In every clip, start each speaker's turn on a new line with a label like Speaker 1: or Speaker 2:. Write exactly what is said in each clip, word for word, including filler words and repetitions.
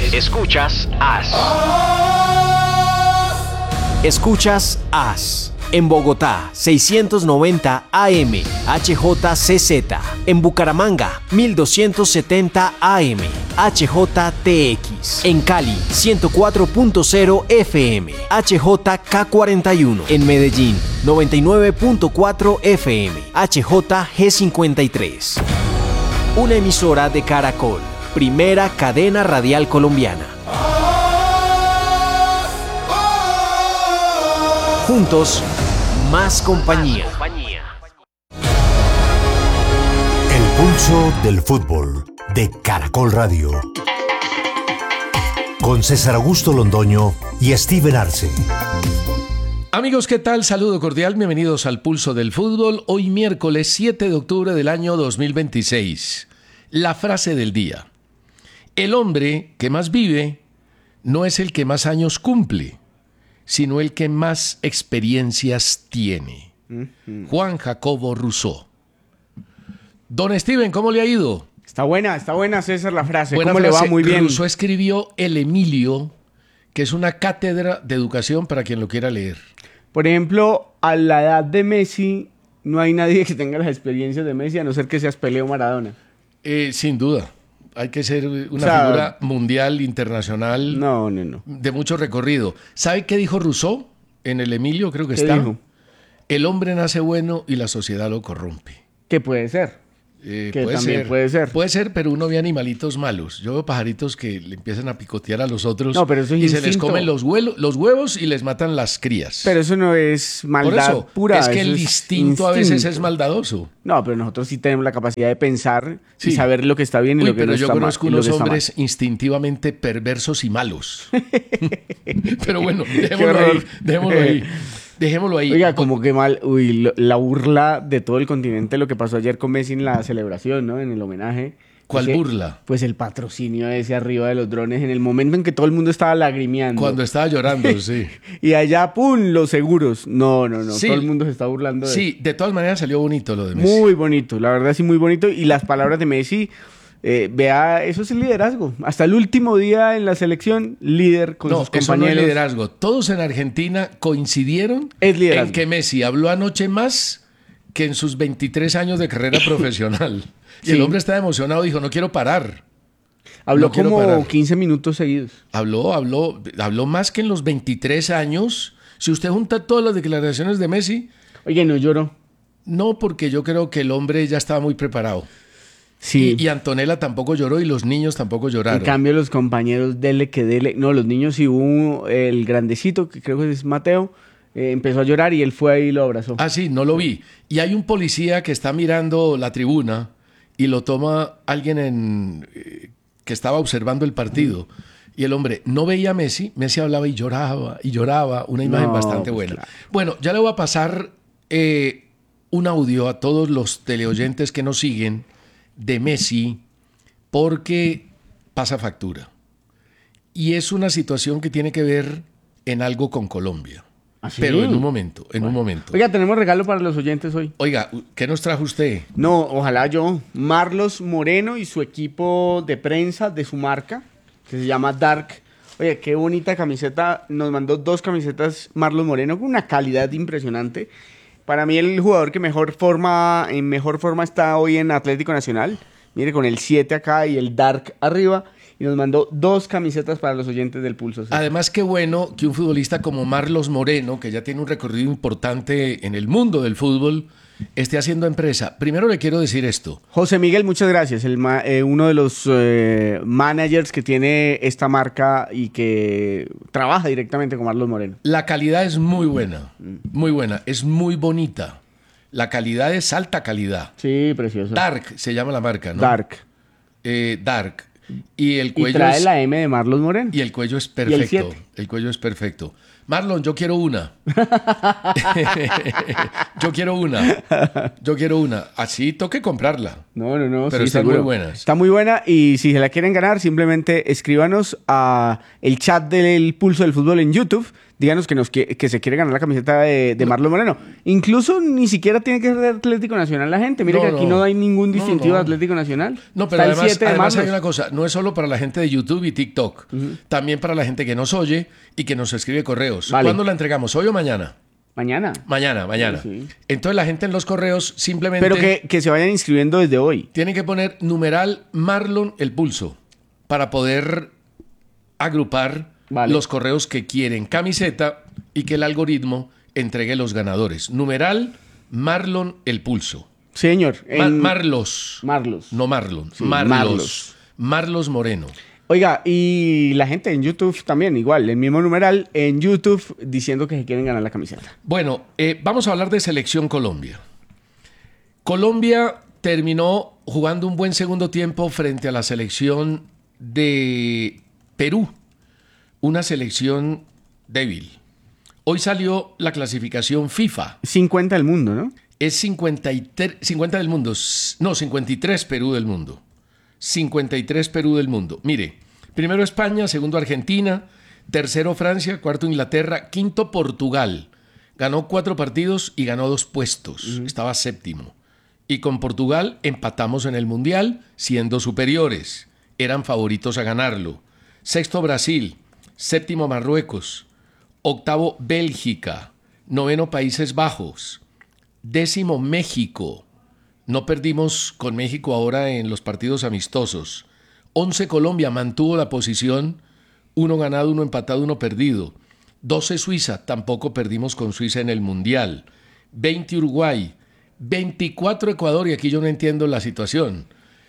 Speaker 1: Escuchas As. Escuchas As. En Bogotá, seiscientos noventa A M, H J C Z. En Bucaramanga, mil doscientos setenta A M, H J T X. En Cali, ciento cuatro punto cero F M, H J K cuarenta y uno. En Medellín, noventa y nueve punto cuatro F M, H J G cincuenta y tres. Una emisora de Caracol, primera cadena radial colombiana. Juntos, más compañía.
Speaker 2: El pulso del fútbol de Caracol Radio. Con César Augusto Londoño y Steven Arce.
Speaker 3: Amigos, ¿qué tal? Saludo cordial, bienvenidos al Pulso del Fútbol. Hoy miércoles siete de octubre del año dos mil veintiséis. La frase del día. El hombre que más vive no es el que más años cumple, sino el que más experiencias tiene. Uh-huh. Juan Jacobo Rousseau. Don Steven, ¿cómo le ha ido?
Speaker 4: Está buena, está buena, César, la frase.
Speaker 3: Buena
Speaker 4: ¿Cómo
Speaker 3: frase.
Speaker 4: le va? Muy bien.
Speaker 3: Rousseau escribió El Emilio, que es una cátedra de educación para quien lo quiera leer.
Speaker 4: Por ejemplo, a la edad de Messi, no hay nadie que tenga las experiencias de Messi, a no ser que seas Pelé o Maradona.
Speaker 3: Eh, sin duda. Hay que ser una
Speaker 4: o sea,
Speaker 3: figura mundial, internacional,
Speaker 4: no, no, no.
Speaker 3: de mucho recorrido. ¿Sabe qué dijo Rousseau en El Emilio? Creo que
Speaker 4: ¿Qué
Speaker 3: está.
Speaker 4: dijo?
Speaker 3: El hombre nace bueno y la sociedad lo corrompe.
Speaker 4: ¿Qué puede ser?
Speaker 3: Eh,
Speaker 4: que
Speaker 3: puede
Speaker 4: también
Speaker 3: ser.
Speaker 4: puede ser.
Speaker 3: Puede ser, pero uno ve animalitos malos. Yo veo pajaritos que le empiezan a picotear a los otros.
Speaker 4: No, pero eso es
Speaker 3: y
Speaker 4: instinto.
Speaker 3: Se les comen los, huevo, los huevos y les matan las crías.
Speaker 4: Pero eso no es maldad
Speaker 3: Por eso,
Speaker 4: pura.
Speaker 3: es que
Speaker 4: eso
Speaker 3: el
Speaker 4: es
Speaker 3: instinto, instinto a veces es maldadoso.
Speaker 4: No, pero nosotros sí tenemos la capacidad de pensar
Speaker 3: sí.
Speaker 4: y saber lo que está bien y
Speaker 3: Uy,
Speaker 4: lo que no está mal.
Speaker 3: Pero yo conozco unos hombres instintivamente perversos y malos. Pero bueno, dejémoslo ahí. Dejémoslo ahí. Dejémoslo ahí.
Speaker 4: Oiga, como que mal, uy, la burla de todo el continente, lo que pasó ayer con Messi en la celebración, ¿no? En el homenaje.
Speaker 3: ¿Cuál
Speaker 4: ese,
Speaker 3: burla?
Speaker 4: Pues el patrocinio ese arriba de los drones, en el momento en que todo el mundo estaba lagrimeando.
Speaker 3: Cuando estaba llorando, sí.
Speaker 4: Y allá, ¡pum!, los seguros. No, no, no,
Speaker 3: sí.
Speaker 4: todo el mundo se está burlando de
Speaker 3: Sí,
Speaker 4: eso.
Speaker 3: de todas maneras salió bonito lo de Messi.
Speaker 4: Muy bonito, la verdad sí, muy bonito. Y las palabras de Messi... Eh, vea, eso es el liderazgo. Hasta el último día en la selección, líder con
Speaker 3: no,
Speaker 4: sus compañeros.
Speaker 3: No, eso no es liderazgo. Todos en Argentina coincidieron
Speaker 4: es liderazgo.
Speaker 3: en que Messi habló anoche más que en sus veintitrés años de carrera profesional. Y sí. El hombre estaba emocionado, dijo, no quiero parar.
Speaker 4: Habló
Speaker 3: no quiero
Speaker 4: como
Speaker 3: parar.
Speaker 4: quince minutos seguidos.
Speaker 3: Habló, habló, habló más que en los veintitrés años. Si usted junta todas las declaraciones de Messi...
Speaker 4: Oye, ¿no lloró?
Speaker 3: No, porque yo creo que el hombre ya estaba muy preparado.
Speaker 4: Sí.
Speaker 3: Y, y Antonella tampoco lloró y los niños tampoco lloraron.
Speaker 4: En cambio, los compañeros, dele que dele. No, los niños sí, hubo el grandecito, que creo que es Mateo, eh, empezó a llorar y él fue ahí y lo abrazó.
Speaker 3: Ah, sí, no lo vi. Y hay un policía que está mirando la tribuna y lo toma alguien en, eh, que estaba observando el partido. Y el hombre no veía a Messi, Messi hablaba y lloraba y lloraba. Una imagen no, bastante buena. Pues claro. Bueno, ya le voy a pasar eh, un audio a todos los teleoyentes que nos siguen de Messi, porque pasa factura. Y es una situación que tiene que ver en algo con Colombia.
Speaker 4: ¿Ah, sí?
Speaker 3: Pero en un momento, en
Speaker 4: bueno.
Speaker 3: un momento.
Speaker 4: Oiga, tenemos regalo para los oyentes hoy.
Speaker 3: Oiga, ¿qué nos trajo usted?
Speaker 4: No, ojalá yo. Marlos Moreno y su equipo de prensa de su marca, que se llama Dark. Oye, qué bonita camiseta. Nos mandó dos camisetas Marlos Moreno con una calidad impresionante. Para mí el jugador que mejor forma, en mejor forma está hoy en Atlético Nacional. Mire, con el siete acá y el Dark arriba. Y nos mandó dos camisetas para los oyentes del Pulso. ¿Sí?
Speaker 3: Además, qué bueno que un futbolista como Marlos Moreno, que ya tiene un recorrido importante en el mundo del fútbol, esté haciendo empresa. Primero le quiero decir esto.
Speaker 4: José Miguel, muchas gracias. El, eh, uno de los eh, managers que tiene esta marca y que trabaja directamente con Marlos Moreno.
Speaker 3: La calidad es muy buena, muy buena. Es muy bonita. La calidad es alta calidad.
Speaker 4: Sí, precioso.
Speaker 3: Dark se llama la marca, ¿no?
Speaker 4: Dark.
Speaker 3: Eh, Dark. Y el cuello
Speaker 4: y trae
Speaker 3: es,
Speaker 4: la M de Marlos Moreno.
Speaker 3: Y el cuello es perfecto.
Speaker 4: ¿Y el siete?
Speaker 3: El cuello es perfecto. Marlon, yo quiero una. yo quiero una. Yo quiero una. Así toque comprarla.
Speaker 4: No, no, no.
Speaker 3: Pero
Speaker 4: sí,
Speaker 3: están
Speaker 4: seguro.
Speaker 3: muy buenas.
Speaker 4: Está muy buena y si se la quieren ganar, simplemente escríbanos a el chat del Pulso del Fútbol en YouTube. Díganos que, nos, que, que se quiere ganar la camiseta de, de Marlon Moreno. Incluso ni siquiera tiene que ser de Atlético Nacional la gente. Mire
Speaker 3: No,
Speaker 4: que aquí
Speaker 3: no.
Speaker 4: no hay ningún distintivo
Speaker 3: No, no.
Speaker 4: de Atlético Nacional.
Speaker 3: No, pero
Speaker 4: Está el
Speaker 3: además,
Speaker 4: siete de
Speaker 3: además hay
Speaker 4: Marlos.
Speaker 3: una cosa, no es solo para la gente de YouTube y TikTok, uh-huh. también para la gente que nos oye y que nos escribe correos.
Speaker 4: Vale.
Speaker 3: ¿Cuándo la entregamos? ¿Hoy o mañana?
Speaker 4: Mañana.
Speaker 3: Mañana, mañana.
Speaker 4: Sí, sí.
Speaker 3: Entonces la gente en los correos simplemente...
Speaker 4: Pero que, que se vayan inscribiendo desde hoy.
Speaker 3: Tienen que poner numeral Marlon el Pulso para poder agrupar
Speaker 4: Vale.
Speaker 3: los correos que quieren camiseta y que el algoritmo entregue los ganadores. Numeral Marlon el Pulso.
Speaker 4: Sí, señor.
Speaker 3: Ma-
Speaker 4: En-
Speaker 3: Marlos.
Speaker 4: Marlos.
Speaker 3: No Marlon.
Speaker 4: Sí,
Speaker 3: Marlos.
Speaker 4: Marlos.
Speaker 3: Marlos Moreno.
Speaker 4: Oiga, y la gente en YouTube también, igual, el mismo numeral en YouTube diciendo que se quieren ganar la camiseta.
Speaker 3: Bueno, eh, vamos a hablar de Selección Colombia. Colombia terminó jugando un buen segundo tiempo frente a la selección de Perú, una selección débil. Hoy salió la clasificación FIFA.
Speaker 4: cincuenta del mundo, ¿no?
Speaker 3: Es cincuenta y tres, cincuenta del mundo. No, cincuenta y tres Perú del mundo. cincuenta y tres Perú del mundo. Mire, primero España, segundo Argentina, tercero Francia, cuarto Inglaterra, quinto Portugal. Ganó cuatro partidos y ganó dos puestos. Uh-huh. Estaba séptimo. Y con Portugal empatamos en el Mundial siendo superiores. Eran favoritos a ganarlo. Sexto Brasil, séptimo Marruecos, octavo Bélgica, noveno Países Bajos, décimo México. No perdimos con México ahora en los partidos amistosos. once Colombia mantuvo la posición, uno ganado, uno empatado, uno perdido. doce Suiza, tampoco perdimos con Suiza en el Mundial. veinte Uruguay, veinticuatro Ecuador, y aquí yo no entiendo la situación.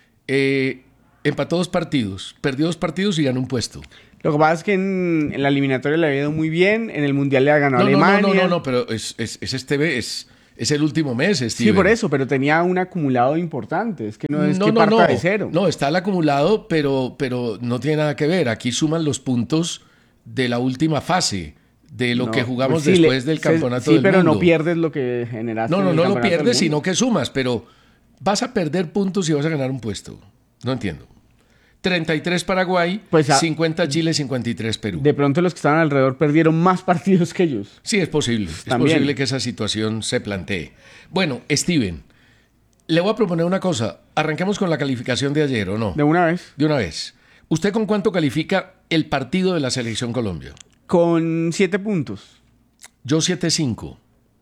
Speaker 3: Eh, empató dos partidos, perdió dos partidos y ganó un puesto.
Speaker 4: Lo que pasa es que en, en la eliminatoria le ha ido muy bien, en el Mundial le ha ganado
Speaker 3: No,
Speaker 4: a
Speaker 3: no,
Speaker 4: Alemania.
Speaker 3: no, no, no, no, pero es, es, es este es, es el último mes, Steven.
Speaker 4: Sí, por eso, pero tenía un acumulado importante. Es que no es
Speaker 3: no,
Speaker 4: que
Speaker 3: no,
Speaker 4: parta
Speaker 3: no.
Speaker 4: de cero.
Speaker 3: No, está el acumulado, pero, pero no tiene nada que ver. Aquí suman los puntos de la última fase, de lo
Speaker 4: No,
Speaker 3: que jugamos
Speaker 4: pues sí,
Speaker 3: después
Speaker 4: le-
Speaker 3: del
Speaker 4: se-
Speaker 3: campeonato
Speaker 4: sí,
Speaker 3: del
Speaker 4: pero
Speaker 3: mundo.
Speaker 4: no pierdes lo que generaste.
Speaker 3: No,
Speaker 4: en
Speaker 3: no,
Speaker 4: el
Speaker 3: no lo
Speaker 4: campeonato del
Speaker 3: pierdes,
Speaker 4: mundo.
Speaker 3: sino que sumas, pero vas a perder puntos y vas a ganar un puesto. No entiendo. treinta y tres Paraguay,
Speaker 4: Pues a-
Speaker 3: cincuenta Chile, cincuenta y tres Perú.
Speaker 4: De pronto los que estaban alrededor perdieron más partidos que ellos.
Speaker 3: Sí, es posible. Es
Speaker 4: También.
Speaker 3: posible que esa situación se plantee. Bueno, Steven, le voy a proponer una cosa. Arranquemos con la calificación de ayer, ¿o no?
Speaker 4: De una vez.
Speaker 3: De una vez. ¿Usted con cuánto califica el partido de la Selección Colombia?
Speaker 4: Con siete puntos.
Speaker 3: Yo siete cinco.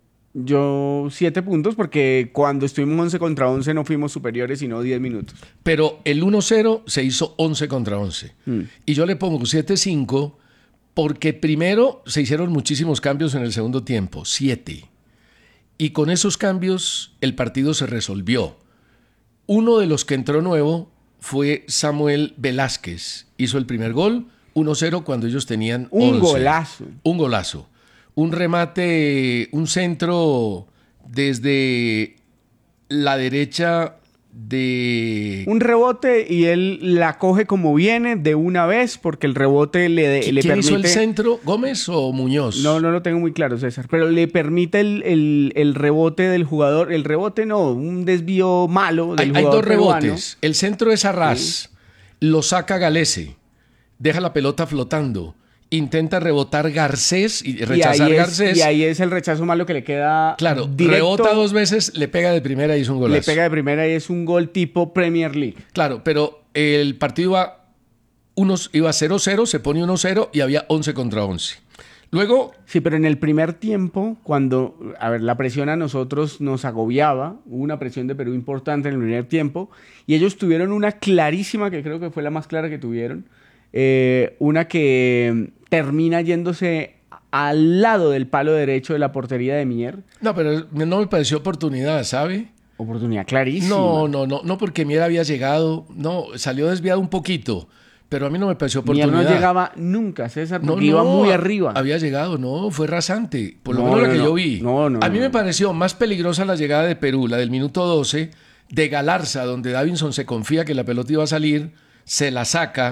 Speaker 4: Yo siete puntos porque cuando estuvimos once contra once no fuimos superiores sino diez minutos.
Speaker 3: Pero el uno cero se hizo once contra once.
Speaker 4: Mm.
Speaker 3: Y yo le pongo siete cinco porque primero se hicieron muchísimos cambios en el segundo tiempo, siete. Y con esos cambios el partido se resolvió. Uno de los que entró nuevo fue Samuel Velázquez. Hizo el primer gol, uno cero cuando ellos tenían
Speaker 4: Un
Speaker 3: once.
Speaker 4: golazo.
Speaker 3: Un golazo. Un remate, un centro desde la derecha de...
Speaker 4: Un rebote y él la coge como viene de una vez porque el rebote le, de-
Speaker 3: ¿Qui-
Speaker 4: le
Speaker 3: ¿Quién
Speaker 4: permite...
Speaker 3: hizo el centro? ¿Gómez o Muñoz?
Speaker 4: No, no lo tengo muy claro, César. Pero le permite el, el- el rebote del jugador. El rebote no, un desvío malo del
Speaker 3: Hay, hay
Speaker 4: jugador
Speaker 3: dos
Speaker 4: peruano.
Speaker 3: rebotes. El centro es Arras. Lo saca Galese. Deja la pelota flotando. Intenta rebotar Garcés y
Speaker 4: Y
Speaker 3: rechazar
Speaker 4: ahí, es,
Speaker 3: Garcés.
Speaker 4: y ahí es el rechazo malo que le queda.
Speaker 3: Claro,
Speaker 4: directo,
Speaker 3: rebota dos veces, le pega de primera y es un golazo.
Speaker 4: Le pega de primera y es un gol tipo Premier League.
Speaker 3: Claro, pero el partido iba, unos, iba cero cero, se pone uno cero y había once contra once. Luego,
Speaker 4: Sí, pero en el primer tiempo, cuando, a ver, la presión a nosotros nos agobiaba, hubo una presión de Perú importante en el primer tiempo, y ellos tuvieron una clarísima, que creo que fue la más clara que tuvieron, eh, una que termina yéndose al lado del palo derecho de la portería de Mier.
Speaker 3: no, pero no me pareció oportunidad, ¿sabe?
Speaker 4: Oportunidad clarísima.
Speaker 3: No, no, no, no porque Mier había llegado, no, salió desviado un poquito, pero a mí no me pareció
Speaker 4: Mier
Speaker 3: oportunidad.
Speaker 4: no llegaba nunca, César,
Speaker 3: No,
Speaker 4: porque iba
Speaker 3: no,
Speaker 4: muy arriba.
Speaker 3: Había llegado, no, fue rasante. Por lo
Speaker 4: No,
Speaker 3: menos la
Speaker 4: no,
Speaker 3: que
Speaker 4: no.
Speaker 3: yo vi.
Speaker 4: No, no,
Speaker 3: a mí
Speaker 4: no.
Speaker 3: me pareció más peligrosa la llegada de Perú, la del minuto doce, de Galarza, donde Davinson se confía que la pelota iba a salir, se la saca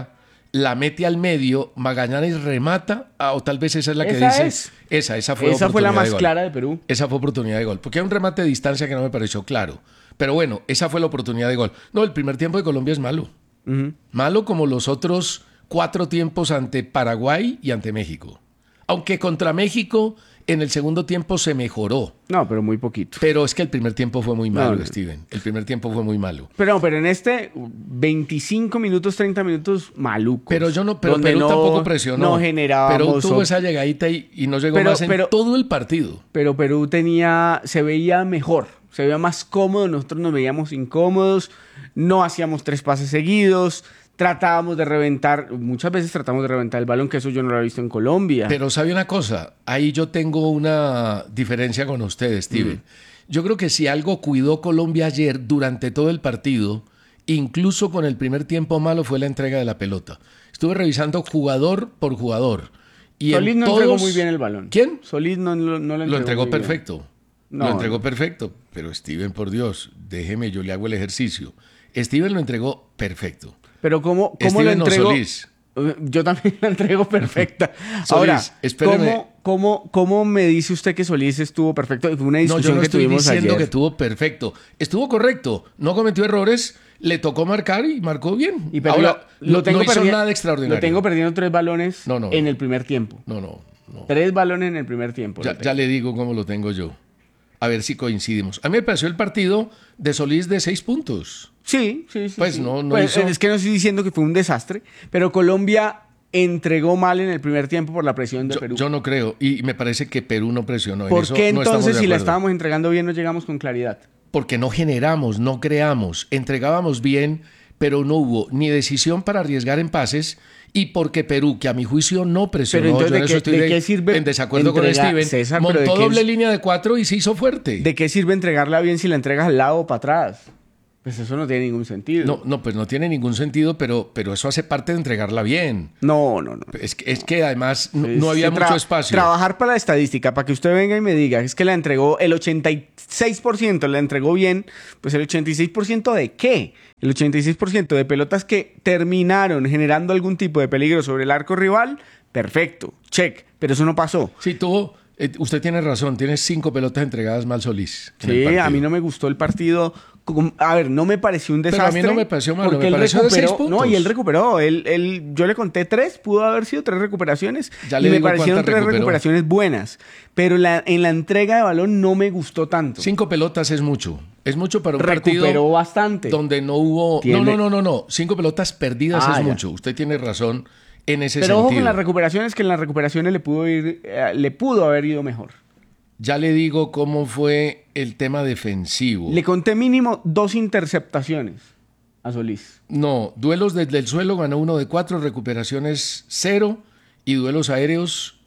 Speaker 3: la mete al medio, Magallanes remata, ah, o tal vez esa es la que
Speaker 4: Esa
Speaker 3: dice.
Speaker 4: es.
Speaker 3: Esa, esa fue
Speaker 4: Esa fue la
Speaker 3: oportunidad
Speaker 4: más
Speaker 3: de gol.
Speaker 4: clara de Perú.
Speaker 3: Esa fue oportunidad de gol. Porque hay un remate de distancia que no me pareció claro. Pero bueno, esa fue la oportunidad de gol. No, el primer tiempo de Colombia es malo.
Speaker 4: Ujú.
Speaker 3: Malo como los otros cuatro tiempos ante Paraguay y ante México. Aunque contra México en el segundo tiempo se mejoró.
Speaker 4: No, pero muy poquito.
Speaker 3: Pero es que el primer tiempo fue muy malo,
Speaker 4: No, no.
Speaker 3: Steven. El primer tiempo fue muy malo.
Speaker 4: Pero no, pero en este veinticinco minutos, treinta minutos malucos.
Speaker 3: Pero yo no, pero
Speaker 4: donde
Speaker 3: Perú
Speaker 4: no-
Speaker 3: tampoco presionó.
Speaker 4: No generábamos.
Speaker 3: Perú tuvo
Speaker 4: op-
Speaker 3: esa llegadita y, y no llegó
Speaker 4: Pero-
Speaker 3: más en
Speaker 4: pero-
Speaker 3: todo el partido.
Speaker 4: Pero Perú tenía, se veía mejor, se veía más cómodo, nosotros nos veíamos incómodos, no hacíamos tres pases seguidos, tratábamos de reventar, muchas veces tratamos de reventar el balón, que eso yo no lo he visto en Colombia.
Speaker 3: Pero sabe una cosa, ahí yo tengo una diferencia con ustedes, Steven. Yo creo que si algo cuidó Colombia ayer durante todo el partido, incluso con el primer tiempo malo, fue la entrega de la pelota. Estuve revisando jugador por jugador. Y
Speaker 4: Solís
Speaker 3: en
Speaker 4: no
Speaker 3: todos...
Speaker 4: entregó muy bien el balón.
Speaker 3: ¿Quién?
Speaker 4: Solís no, no, no lo entregó
Speaker 3: Lo entregó
Speaker 4: muy bien.
Speaker 3: perfecto.
Speaker 4: No.
Speaker 3: Lo entregó perfecto. Pero Steven, por Dios, déjeme, yo le hago el ejercicio. Steven lo entregó perfecto.
Speaker 4: Pero ¿cómo, cómo lo
Speaker 3: Steven o
Speaker 4: entregó?
Speaker 3: Solís.
Speaker 4: Yo también la entrego perfecta.
Speaker 3: Solís,
Speaker 4: Ahora,
Speaker 3: espéreme.
Speaker 4: ¿cómo, cómo, ¿cómo me dice usted que Solís estuvo perfecto? Fue una
Speaker 3: No,
Speaker 4: discusión
Speaker 3: yo no
Speaker 4: que
Speaker 3: estoy
Speaker 4: tuvimos
Speaker 3: diciendo
Speaker 4: ayer.
Speaker 3: que estuvo perfecto. Estuvo correcto. No cometió errores. Le tocó marcar y marcó bien.
Speaker 4: Y perdió-
Speaker 3: Ahora, lo,
Speaker 4: tengo
Speaker 3: no hizo
Speaker 4: perdi-
Speaker 3: nada extraordinario.
Speaker 4: Lo tengo perdiendo tres balones
Speaker 3: No, no.
Speaker 4: en el primer tiempo.
Speaker 3: No, no, no.
Speaker 4: Tres balones en el primer tiempo.
Speaker 3: Ya,
Speaker 4: lo tengo.
Speaker 3: ya le digo cómo lo tengo yo. A ver si coincidimos. A mí me pareció el partido de Solís de seis puntos.
Speaker 4: Sí, sí, sí.
Speaker 3: Pues
Speaker 4: sí.
Speaker 3: no- no
Speaker 4: Pues,
Speaker 3: hizo-
Speaker 4: Es que no estoy diciendo que fue un desastre, pero Colombia entregó mal en el primer tiempo por la presión de
Speaker 3: Yo,
Speaker 4: Perú.
Speaker 3: yo no creo. Y me parece que Perú no presionó. En
Speaker 4: ¿Por
Speaker 3: eso
Speaker 4: qué
Speaker 3: no estamos
Speaker 4: entonces,
Speaker 3: de
Speaker 4: si la
Speaker 3: acuerdo.
Speaker 4: estábamos entregando bien, no llegamos con claridad?
Speaker 3: Porque no generamos, no creamos, entregábamos bien, pero no hubo ni decisión para arriesgar en pases y porque Perú, que a mi juicio no presionó,
Speaker 4: Pero entonces,
Speaker 3: yo en
Speaker 4: ¿de
Speaker 3: eso
Speaker 4: qué-
Speaker 3: estoy
Speaker 4: de
Speaker 3: de-
Speaker 4: qué sirve
Speaker 3: en desacuerdo con
Speaker 4: entregar-
Speaker 3: Steven,
Speaker 4: César, pero
Speaker 3: montó
Speaker 4: ¿de qué
Speaker 3: doble
Speaker 4: es-
Speaker 3: línea de cuatro y se hizo fuerte.
Speaker 4: ¿De qué sirve entregarla bien si la entregas al lado o para atrás? Pues eso no tiene ningún sentido.
Speaker 3: No, no, pues no tiene ningún sentido, pero, pero eso hace parte de entregarla bien.
Speaker 4: no, no. no.
Speaker 3: Es que, es que además no,
Speaker 4: Es
Speaker 3: no había
Speaker 4: que
Speaker 3: mucho
Speaker 4: tra-
Speaker 3: espacio.
Speaker 4: Trabajar para la estadística, para que usted venga y me diga, es que la entregó el ochenta y seis por ciento, la entregó bien, pues el ochenta y seis por ciento ¿de qué? El ochenta y seis por ciento de pelotas que terminaron generando algún tipo de peligro sobre el arco rival, perfecto, check, pero eso no pasó.
Speaker 3: Sí, tuvo, eh, usted tiene razón, tiene cinco pelotas entregadas mal Solís. en el
Speaker 4: Sí,
Speaker 3: partido.
Speaker 4: a mí no me gustó el partido. Com- A ver, no me pareció un
Speaker 3: Pero a mí
Speaker 4: desastre.
Speaker 3: no me pareció malo,
Speaker 4: porque
Speaker 3: me
Speaker 4: él
Speaker 3: pareció de
Speaker 4: recuperó.
Speaker 3: seis puntos.
Speaker 4: No, y él recuperó. Él, él, yo le conté tres, pudo haber sido tres recuperaciones.
Speaker 3: Ya
Speaker 4: y
Speaker 3: le
Speaker 4: me
Speaker 3: digo
Speaker 4: parecieron
Speaker 3: cuántas
Speaker 4: tres
Speaker 3: recuperó.
Speaker 4: recuperaciones buenas. Pero la, en la entrega de balón no me gustó tanto.
Speaker 3: Cinco pelotas es mucho. Es mucho para un
Speaker 4: Recuperó
Speaker 3: partido
Speaker 4: bastante.
Speaker 3: donde no hubo...
Speaker 4: Tiene-
Speaker 3: No, no, no, no, no. Cinco pelotas perdidas
Speaker 4: Ah,
Speaker 3: es
Speaker 4: ya.
Speaker 3: mucho. Usted tiene razón en ese
Speaker 4: Pero ojo
Speaker 3: sentido.
Speaker 4: con las recuperaciones, que en las recuperaciones le pudo ir, eh, le pudo haber ido mejor.
Speaker 3: Ya le digo cómo fue el tema defensivo.
Speaker 4: Le conté mínimo dos interceptaciones a Solís.
Speaker 3: No, duelos desde el suelo ganó uno de cuatro, recuperaciones cero y duelos aéreos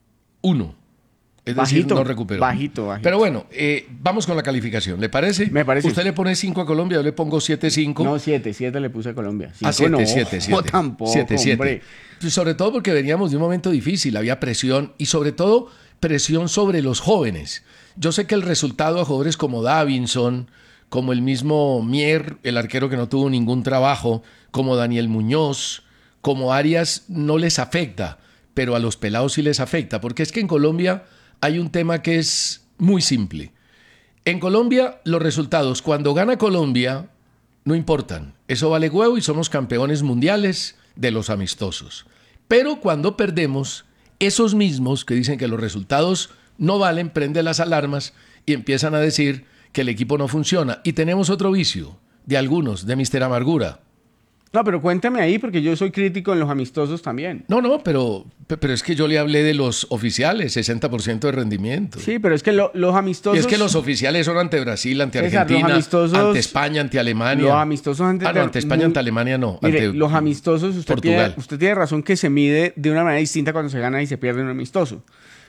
Speaker 3: uno. Es decir,
Speaker 4: Bajito,
Speaker 3: no recuperó.
Speaker 4: bajito, bajito.
Speaker 3: Pero bueno, eh, vamos con la calificación. ¿Le parece?
Speaker 4: Me parece.
Speaker 3: Usted le pone cinco a Colombia, yo le pongo siete cinco.
Speaker 4: No, siete, siete le puse a Colombia.
Speaker 3: Ah,
Speaker 4: Cinco no,
Speaker 3: siete, siete, siete.
Speaker 4: no, tampoco,
Speaker 3: Siete, siete.
Speaker 4: hombre.
Speaker 3: Pues sobre todo porque veníamos de un momento difícil, había presión y sobre todo presión sobre los jóvenes. Yo sé que el resultado a jugadores como Davinson, como el mismo Mier, el arquero que no tuvo ningún trabajo, como Daniel Muñoz, como Arias, no les afecta, pero a los pelados sí les afecta, porque es que en Colombia hay un tema que es muy simple. En Colombia, los resultados, cuando gana Colombia, no importan. Eso vale huevo y somos campeones mundiales de los amistosos. Pero cuando perdemos, esos mismos que dicen que los resultados no valen, prenden las alarmas y empiezan a decir que el equipo no funciona. Y tenemos otro vicio de algunos, de mister Amargura.
Speaker 4: No, pero cuéntame ahí, porque yo soy crítico en los amistosos también.
Speaker 3: No, no, pero, pero es que yo le hablé de los oficiales, sesenta por ciento de rendimiento.
Speaker 4: Sí, pero es que lo- los amistosos...
Speaker 3: Y es que los oficiales son ante Brasil, ante
Speaker 4: César,
Speaker 3: Argentina,
Speaker 4: los amistosos-
Speaker 3: ante España, ante Alemania.
Speaker 4: Los amistosos ante,
Speaker 3: Ah, no, ante España,
Speaker 4: muy-
Speaker 3: ante Alemania no.
Speaker 4: Mire,
Speaker 3: ante
Speaker 4: los amistosos, usted tiene,
Speaker 3: Portugal.
Speaker 4: usted tiene razón que se mide de una manera distinta cuando se gana y se pierde un amistoso.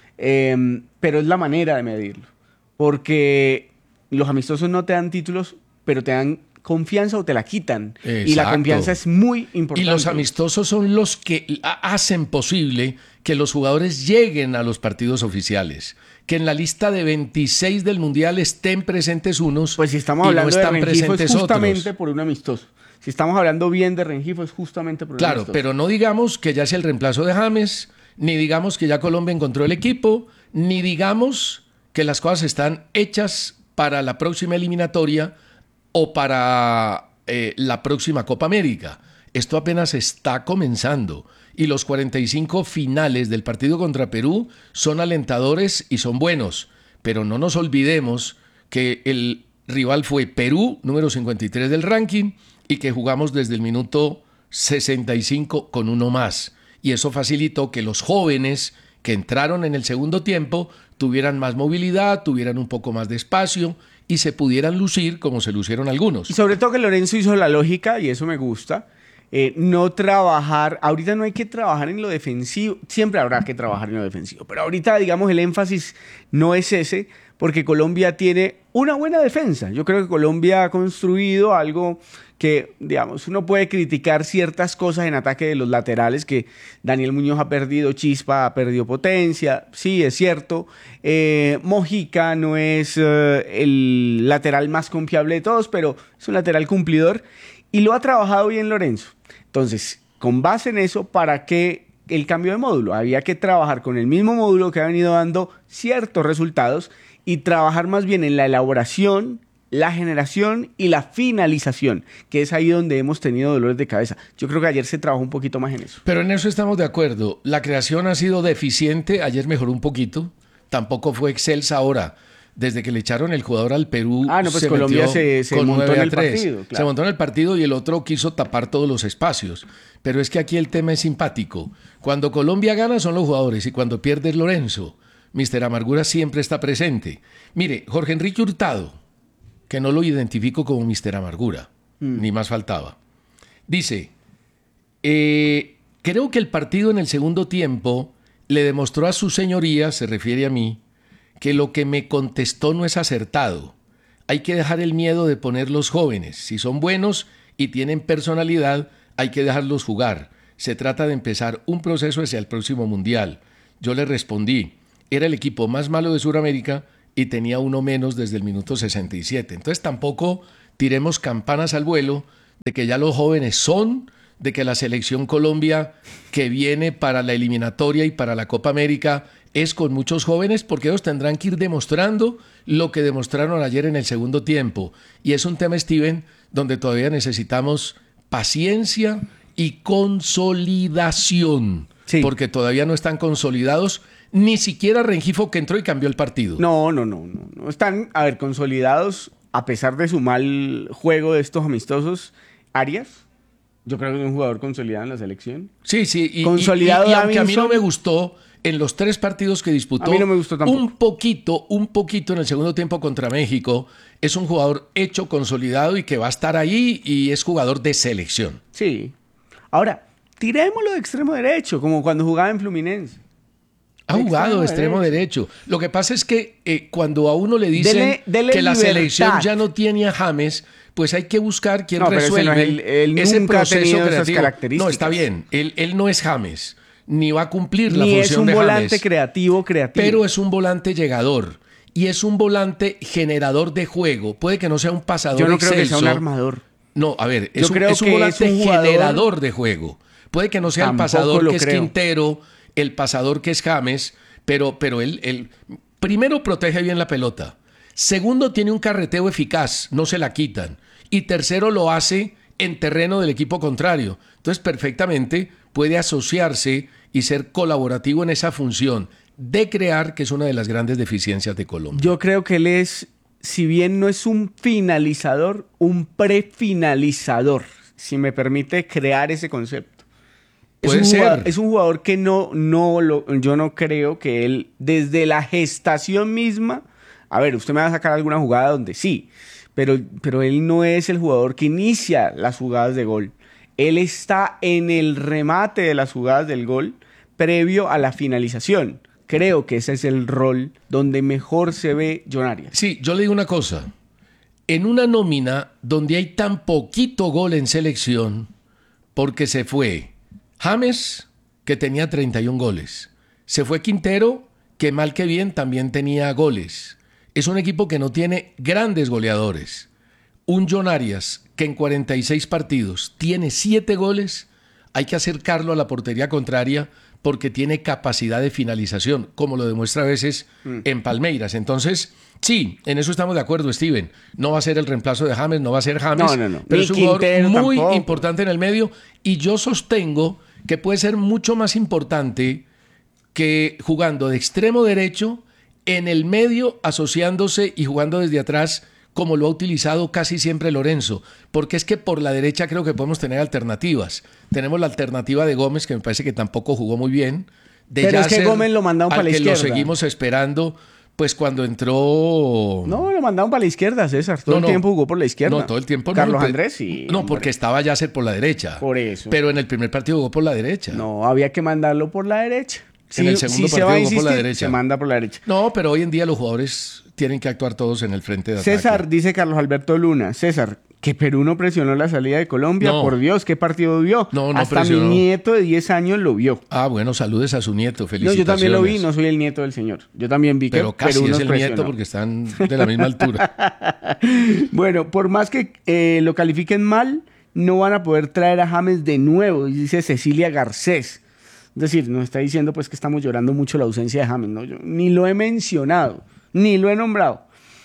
Speaker 4: Eh, pero es la manera de medirlo. Porque los amistosos no te dan títulos, pero te dan confianza o te la quitan. Y la
Speaker 3: Exacto.
Speaker 4: confianza es muy
Speaker 3: Y
Speaker 4: importante.
Speaker 3: los amistosos son los que ha- hacen posible que los jugadores lleguen a los partidos oficiales. Que en la lista de veintiséis del Mundial estén presentes unos
Speaker 4: Pues si estamos
Speaker 3: y
Speaker 4: hablando
Speaker 3: no están
Speaker 4: de Rengifo es
Speaker 3: presentes
Speaker 4: justamente
Speaker 3: otros.
Speaker 4: por un amistoso. si estamos hablando bien de Rengifo es justamente por el
Speaker 3: Claro,
Speaker 4: amistoso.
Speaker 3: pero no digamos que ya es el reemplazo de James, ni digamos que ya Colombia encontró el equipo, ni digamos que las cosas están hechas para la próxima eliminatoria o para eh, la próxima Copa América. Esto apenas está comenzando y los cuarenta y cinco finales del partido contra Perú son alentadores y son buenos, pero no nos olvidemos que el rival fue Perú, número cincuenta y tres del ranking, y que jugamos desde el minuto sesenta y cinco con uno más. Y eso facilitó que los jóvenes que entraron en el segundo tiempo tuvieran más movilidad, tuvieran un poco más de espacio y se pudieran lucir como se lucieron algunos.
Speaker 4: Y sobre todo que Lorenzo hizo la lógica, y eso me gusta, eh, no trabajar, ahorita no hay que trabajar en lo defensivo, siempre habrá que trabajar en lo defensivo, pero ahorita digamos el énfasis no es ese, porque Colombia tiene una buena defensa. Yo creo que Colombia ha construido algo que, digamos, uno puede criticar ciertas cosas en ataque de los laterales, que Daniel Muñoz ha perdido chispa, ha perdido potencia, sí, es cierto. Eh, Mojica no es eh, el lateral más confiable de todos, pero es un lateral cumplidor y lo ha trabajado bien Lorenzo. Entonces, con base en eso, ¿para qué el cambio de módulo? Había que trabajar con el mismo módulo que ha venido dando ciertos resultados y trabajar más bien en la elaboración, la generación y la finalización, que es ahí donde hemos tenido dolores de cabeza. Yo creo que ayer se trabajó un poquito más en eso.
Speaker 3: Pero en eso estamos de acuerdo. La creación ha sido deficiente, ayer mejoró un poquito, tampoco fue excelsa ahora. Desde que le echaron el jugador al Perú,
Speaker 4: ah, no, pues
Speaker 3: se
Speaker 4: Colombia
Speaker 3: metió
Speaker 4: se, se
Speaker 3: con
Speaker 4: montó
Speaker 3: nueve
Speaker 4: en
Speaker 3: a
Speaker 4: el
Speaker 3: tres.
Speaker 4: partido. Claro.
Speaker 3: Se montó en el partido y el otro quiso tapar todos los espacios. Pero es que aquí el tema es simpático. Cuando Colombia gana son los jugadores y cuando pierde es Lorenzo. mister Amargura siempre está presente. Mire, Jorge Enrique Hurtado, que no lo identifico como mister Amargura, mm. ni más faltaba, dice, eh, creo que el partido en el segundo tiempo le demostró a su señoría, se refiere a mí, que lo que me contestó no es acertado. Hay que dejar el miedo de poner los jóvenes. Si son buenos y tienen personalidad, hay que dejarlos jugar. Se trata de empezar un proceso hacia el próximo Mundial. Yo le respondí, era el equipo más malo de Sudamérica y tenía uno menos desde el minuto sesenta y siete. Entonces tampoco tiremos campanas al vuelo de que ya los jóvenes son, de que la selección Colombia que viene para la eliminatoria y para la Copa América es con muchos jóvenes, porque ellos tendrán que ir demostrando lo que demostraron ayer en el segundo tiempo. Y es un tema, Steven, donde todavía necesitamos paciencia y consolidación, sí. Porque todavía no están consolidados, ni siquiera Rengifo, que entró y cambió el partido.
Speaker 4: No, no, no, no, no. Están, a ver, consolidados, a pesar de su mal juego de estos amistosos. Arias, yo creo que es un jugador consolidado en la selección.
Speaker 3: Sí, sí, y,
Speaker 4: consolidado
Speaker 3: y, y, y aunque
Speaker 4: Davinson,
Speaker 3: a mí no me gustó, en los tres partidos que disputó,
Speaker 4: a mí no me gustó tampoco.
Speaker 3: un poquito, un poquito en el segundo tiempo contra México, es un jugador hecho, consolidado y que va a estar ahí y es jugador de selección.
Speaker 4: Sí. Ahora, tirémoslo de extremo derecho, como cuando jugaba en Fluminense.
Speaker 3: Ha jugado de extremo derecho. derecho. Lo que pasa es que eh, cuando a uno le dicen dele, dele que la libertad. Selección ya no tiene a James, pues hay que buscar quién no, resuelve
Speaker 4: ese, no, él, él
Speaker 3: ese
Speaker 4: nunca
Speaker 3: proceso
Speaker 4: ha tenido
Speaker 3: creativo.
Speaker 4: Esas características.
Speaker 3: No, está bien. Él, él no es James, ni va a cumplir
Speaker 4: ni
Speaker 3: la función de James.
Speaker 4: Ni es un volante creativo, creativo.
Speaker 3: Pero es un volante llegador. Y es un volante generador de juego. Puede que no sea un pasador
Speaker 4: Yo no
Speaker 3: excelso.
Speaker 4: creo que sea un armador.
Speaker 3: No, a ver, es,
Speaker 4: Yo
Speaker 3: un,
Speaker 4: creo
Speaker 3: es un
Speaker 4: que
Speaker 3: volante
Speaker 4: es un jugador...
Speaker 3: generador de juego. Puede que no sea
Speaker 4: Tampoco
Speaker 3: el pasador que
Speaker 4: creo.
Speaker 3: es Quintero, el pasador que es James, pero, pero él, él primero protege bien la pelota. Segundo, tiene un carreteo eficaz, no se la quitan. Y tercero, lo hace en terreno del equipo contrario. Entonces, perfectamente puede asociarse y ser colaborativo en esa función de crear, que es una de las grandes deficiencias de Colombia.
Speaker 4: Yo creo que él es, si bien no es un finalizador, un prefinalizador, si me permite crear ese concepto.
Speaker 3: Puede
Speaker 4: es, un
Speaker 3: ser.
Speaker 4: Jugador, es un jugador que no, no lo, yo no creo que él, desde la gestación misma, a ver, usted me va a sacar alguna jugada donde sí, pero, pero él no es el jugador que inicia las jugadas de gol. Él está en el remate de las jugadas del gol previo a la finalización. Creo que ese es el rol donde mejor se ve John Arias.
Speaker 3: Sí, yo le digo una cosa. En una nómina donde hay tan poquito gol en selección, porque se fue James, que tenía treinta y un goles. Se fue Quintero, que mal que bien también tenía goles. Es un equipo que no tiene grandes goleadores. un John Arias que en cuarenta y seis partidos tiene siete goles, hay que acercarlo a la portería contraria porque tiene capacidad de finalización, como lo demuestra a veces mm. en Palmeiras. Entonces, sí, en eso estamos de acuerdo, Steven. No va a ser el reemplazo de James, no va a ser James,
Speaker 4: no, no, no.
Speaker 3: pero
Speaker 4: Ni
Speaker 3: es un jugador
Speaker 4: Quintero
Speaker 3: muy
Speaker 4: tampoco.
Speaker 3: importante en el medio y yo sostengo que puede ser mucho más importante que jugando de extremo derecho en el medio, asociándose y jugando desde atrás, como lo ha utilizado casi siempre Lorenzo, porque es que por la derecha creo que podemos tener alternativas. Tenemos la alternativa de Gómez, que me parece que tampoco jugó muy bien. De
Speaker 4: Pero
Speaker 3: Yasser,
Speaker 4: es que Gómez lo mandaron para la
Speaker 3: que
Speaker 4: izquierda.
Speaker 3: lo seguimos esperando, pues cuando entró...
Speaker 4: No, lo mandaron para la izquierda, César. Todo
Speaker 3: No,
Speaker 4: el
Speaker 3: no.
Speaker 4: tiempo jugó por la izquierda.
Speaker 3: No, todo el tiempo no.
Speaker 4: Carlos
Speaker 3: Pe-
Speaker 4: Andrés, sí.
Speaker 3: No,
Speaker 4: hombre.
Speaker 3: porque estaba Yasser por la derecha.
Speaker 4: Por eso.
Speaker 3: Pero en el primer partido jugó por la derecha.
Speaker 4: No, había que mandarlo por la derecha.
Speaker 3: En el segundo
Speaker 4: si se
Speaker 3: partido
Speaker 4: va a
Speaker 3: jugó por la
Speaker 4: insistir,
Speaker 3: derecha.
Speaker 4: se manda por la derecha.
Speaker 3: No, pero hoy en día los jugadores tienen que actuar todos en el frente de ataque.
Speaker 4: César, dice Carlos Alberto Luna. César, que Perú no presionó la salida de Colombia.
Speaker 3: No.
Speaker 4: Por Dios, ¿qué partido vio?
Speaker 3: No, no
Speaker 4: Hasta
Speaker 3: presionó.
Speaker 4: mi nieto de diez años lo vio.
Speaker 3: Ah, bueno, saludes a su nieto,
Speaker 4: No,
Speaker 3: felicitaciones.
Speaker 4: yo también lo vi, no soy el nieto del señor. Yo también vi que
Speaker 3: Pero casi
Speaker 4: Perú
Speaker 3: es
Speaker 4: nos
Speaker 3: el
Speaker 4: presionó.
Speaker 3: nieto porque están de la misma altura.
Speaker 4: Bueno, por más que eh, lo califiquen mal, no van a poder traer a James de nuevo, dice Cecilia Garcés. Es decir, nos está diciendo pues que estamos llorando mucho la ausencia de James, ¿no? Yo ni lo he mencionado, ni lo he nombrado.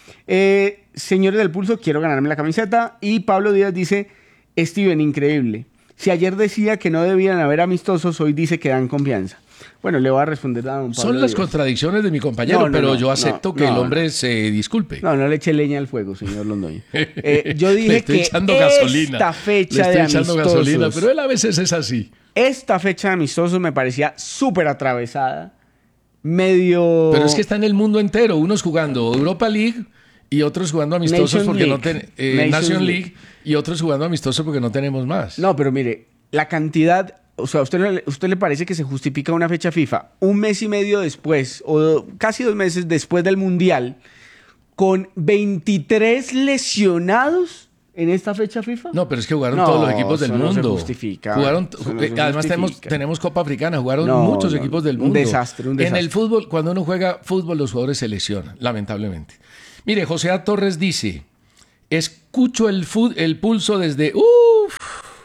Speaker 4: Eh, señores del Pulso, quiero ganarme la camiseta. Y Pablo Díaz dice, Steven, increíble. Si ayer decía que no debían haber amistosos, hoy dice que dan confianza. Bueno, le voy a responder a don Pablo
Speaker 3: Son las
Speaker 4: Díaz.
Speaker 3: contradicciones de mi compañero,
Speaker 4: No, no,
Speaker 3: pero
Speaker 4: no,
Speaker 3: yo acepto
Speaker 4: no,
Speaker 3: que el
Speaker 4: no,
Speaker 3: hombre se disculpe.
Speaker 4: No, no le eche leña al fuego, señor Londoño. Eh, yo
Speaker 3: Le
Speaker 4: dije
Speaker 3: estoy
Speaker 4: que
Speaker 3: echando
Speaker 4: esta
Speaker 3: gasolina.
Speaker 4: fecha
Speaker 3: Le estoy
Speaker 4: de
Speaker 3: echando
Speaker 4: amistosos,
Speaker 3: gasolina, pero él a veces es así.
Speaker 4: esta fecha de amistosos me parecía súper atravesada, medio...
Speaker 3: Pero es que está en el mundo entero, unos jugando Europa League y otros jugando amistosos
Speaker 4: Nation
Speaker 3: porque no
Speaker 4: League.
Speaker 3: ten- eh,
Speaker 4: Nation
Speaker 3: Nation
Speaker 4: League.
Speaker 3: League y otros jugando amistosos porque no tenemos más.
Speaker 4: No, pero mire, la cantidad... O sea, ¿a usted, le- usted le parece que se justifica una fecha FIFA un mes y medio después, o do- casi dos meses después del Mundial, con veintitrés lesionados en esta fecha FIFA?
Speaker 3: No, pero es que jugaron
Speaker 4: No,
Speaker 3: todos los equipos del
Speaker 4: eso no se
Speaker 3: mundo.
Speaker 4: justifica.
Speaker 3: Jugaron,
Speaker 4: Eso no se
Speaker 3: eh, además tenemos,
Speaker 4: justifica.
Speaker 3: tenemos Copa Africana, jugaron
Speaker 4: No,
Speaker 3: muchos
Speaker 4: no,
Speaker 3: equipos del
Speaker 4: un
Speaker 3: mundo.
Speaker 4: desastre, un desastre.
Speaker 3: En el fútbol, cuando uno juega fútbol, los jugadores se lesionan, lamentablemente. Mire, José A. Torres dice, escucho el, fu- el pulso desde... Uf,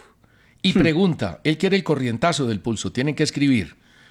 Speaker 3: y pregunta, él quiere el corrientazo del pulso, tienen que escribir.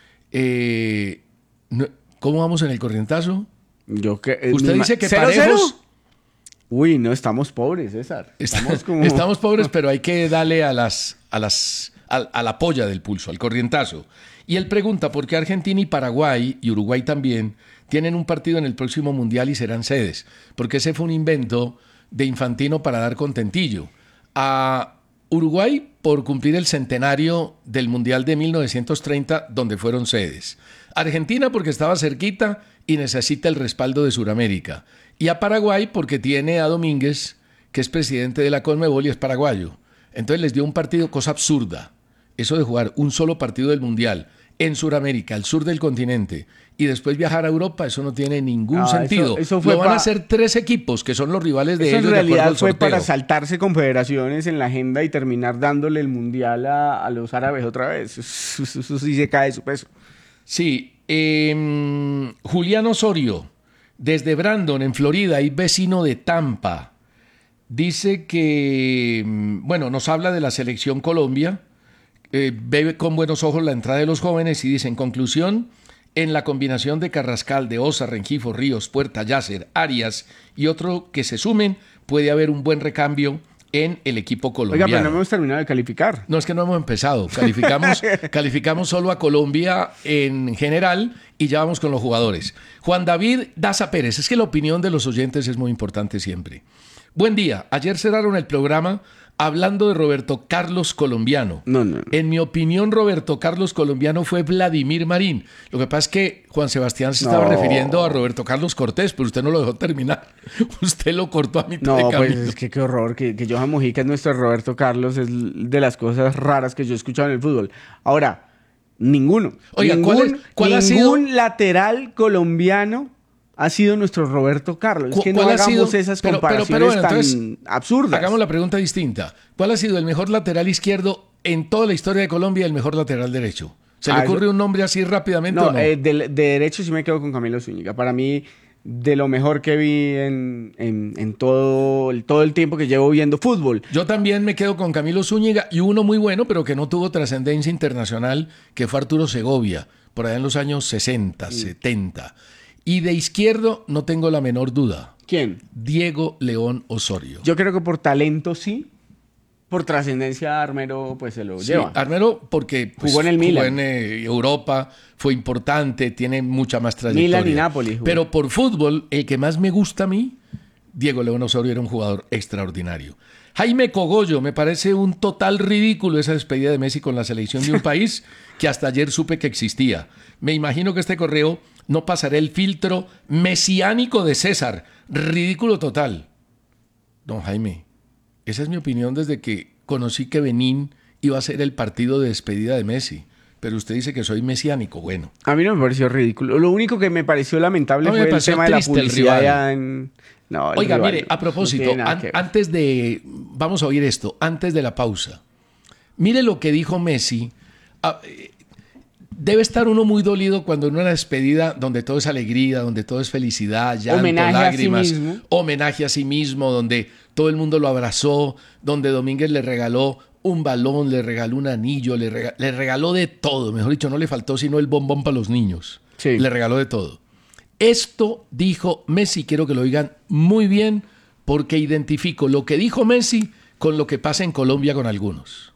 Speaker 3: Eh, no- ¿Cómo vamos en el corrientazo?
Speaker 4: Yo que, eh,
Speaker 3: Usted
Speaker 4: mi ma-
Speaker 3: dice que
Speaker 4: ¿Cero,
Speaker 3: parejos...
Speaker 4: cero? Uy, no, estamos pobres, César.
Speaker 3: Está-
Speaker 4: Estamos como...
Speaker 3: Estamos pobres, pero hay que darle a las, a las, a, a la polla del pulso, al corrientazo. Y él pregunta por qué Argentina y Paraguay, y Uruguay también, tienen un partido en el próximo Mundial y serán sedes. Porque ese fue un invento de Infantino para dar contentillo. A Uruguay por cumplir el centenario del Mundial de mil novecientos treinta, donde fueron sedes. Argentina porque estaba cerquita y necesita el respaldo de Sudamérica. Y a Paraguay porque tiene a Domínguez, que es presidente de la Conmebol y es paraguayo. Entonces les dio un partido, cosa absurda. Eso de jugar un solo partido del Mundial en Sudamérica, al sur del continente, y después viajar a Europa, eso no tiene ningún
Speaker 4: Ah, eso-
Speaker 3: sentido.
Speaker 4: eso fue
Speaker 3: Lo van
Speaker 4: pa-
Speaker 3: a hacer tres equipos, que son los rivales de
Speaker 4: Eso en
Speaker 3: ellos de acuerdo
Speaker 4: realidad
Speaker 3: al
Speaker 4: fue
Speaker 3: sorteo.
Speaker 4: para saltarse confederaciones en la agenda y terminar dándole el mundial a, a los árabes otra vez. Eso, eso- eso sí se cae de su peso.
Speaker 3: Sí, eh, Julián Osorio, desde Brandon, en Florida, y vecino de Tampa, dice que, mm, bueno, nos habla de la selección Colombia, eh, ve con buenos ojos la entrada de los jóvenes y dice, en conclusión, en la combinación de Carrascal, de Osa, Rengifo, Ríos, Puerta, Yasser, Arias y otro que se sumen, puede haber un buen recambio en el equipo
Speaker 4: Oiga,
Speaker 3: colombiano.
Speaker 4: pero no hemos terminado de calificar.
Speaker 3: No, es que no hemos empezado. Calificamos, calificamos solo a Colombia en general y ya vamos con los jugadores. Juan David Daza Pérez. Es que la opinión de los oyentes es muy importante siempre. Buen día. Ayer cerraron el programa hablando de Roberto Carlos Colombiano.
Speaker 4: No, no, no.
Speaker 3: En mi opinión, Roberto Carlos Colombiano fue Vladimir Marín. Lo que pasa es que Juan Sebastián se estaba
Speaker 4: No.
Speaker 3: refiriendo a Roberto Carlos Cortés, pero usted no lo dejó terminar. Usted lo cortó a mitad de
Speaker 4: No,
Speaker 3: camino.
Speaker 4: pues es que qué horror. Que, que Johan Mujica es nuestro Roberto Carlos. Es de las cosas raras que yo he escuchado en el fútbol. Ahora, ninguno.
Speaker 3: Oiga,
Speaker 4: ningún,
Speaker 3: ¿cuál es- cuál ha
Speaker 4: ningún
Speaker 3: sido-
Speaker 4: lateral colombiano ha sido nuestro Roberto Carlos. Es
Speaker 3: ¿Cu-
Speaker 4: que no
Speaker 3: cuál ha
Speaker 4: hagamos
Speaker 3: sido?
Speaker 4: esas
Speaker 3: Pero- pero-
Speaker 4: comparaciones
Speaker 3: pero bueno,
Speaker 4: tan
Speaker 3: entonces,
Speaker 4: absurdas.
Speaker 3: Hagamos la pregunta distinta. ¿Cuál ha sido el mejor lateral izquierdo en toda la historia de Colombia y el mejor lateral derecho? ¿Se
Speaker 4: Ah,
Speaker 3: le ocurre
Speaker 4: eso-
Speaker 3: un nombre así rápidamente
Speaker 4: No,
Speaker 3: o no?
Speaker 4: eh, de, de derecho sí me quedo con Camilo Zúñiga. Para mí, de lo mejor que vi en, en, en todo, el, todo el tiempo que llevo viendo fútbol.
Speaker 3: Yo también me quedo con Camilo Zúñiga y uno muy bueno, pero que no tuvo trascendencia internacional, que fue Arturo Segovia, por allá en los años sesenta, sí. setenta. Y de izquierdo no tengo la menor duda.
Speaker 4: ¿Quién?
Speaker 3: Diego León Osorio.
Speaker 4: Yo creo que por talento sí. Por trascendencia Armero pues se lo
Speaker 3: sí,
Speaker 4: lleva.
Speaker 3: Armero porque pues,
Speaker 4: jugó en el Milan.
Speaker 3: Jugó en eh, Europa, fue importante, tiene mucha más trayectoria.
Speaker 4: Milan y Napoli. Jugó.
Speaker 3: Pero por fútbol, el que más me gusta a mí, Diego León Osorio era un jugador extraordinario. Jaime Cogollo, me parece un total ridículo esa despedida de Messi con la selección de un país que hasta ayer supe que existía. Me imagino que este correo no pasará el filtro mesiánico de César. Ridículo total. Don Jaime, esa es mi opinión desde que conocí que Benín iba a ser el partido de despedida de Messi. Pero usted dice que soy mesiánico. Bueno.
Speaker 4: A mí no me pareció ridículo. Lo único que me pareció lamentable no, fue el tema de la publicidad ya en... No,
Speaker 3: Oiga,
Speaker 4: rival,
Speaker 3: mire, a propósito,
Speaker 4: no
Speaker 3: an- antes de... Vamos a oír esto, antes de la pausa. Mire lo que dijo Messi. Ah, debe estar uno muy dolido cuando en una despedida donde todo es alegría, donde todo es felicidad, llanto,
Speaker 4: homenaje
Speaker 3: lágrimas,
Speaker 4: a sí mismo.
Speaker 3: homenaje a sí mismo, donde todo el mundo lo abrazó, donde Domínguez le regaló un balón, le regaló un anillo, le regaló, le regaló de todo. Mejor dicho, no le faltó sino el bombón para los niños.
Speaker 4: Sí.
Speaker 3: Le regaló de todo. Esto dijo Messi, quiero que lo oigan muy bien, porque identifico lo que dijo Messi con lo que pasa en Colombia con algunos.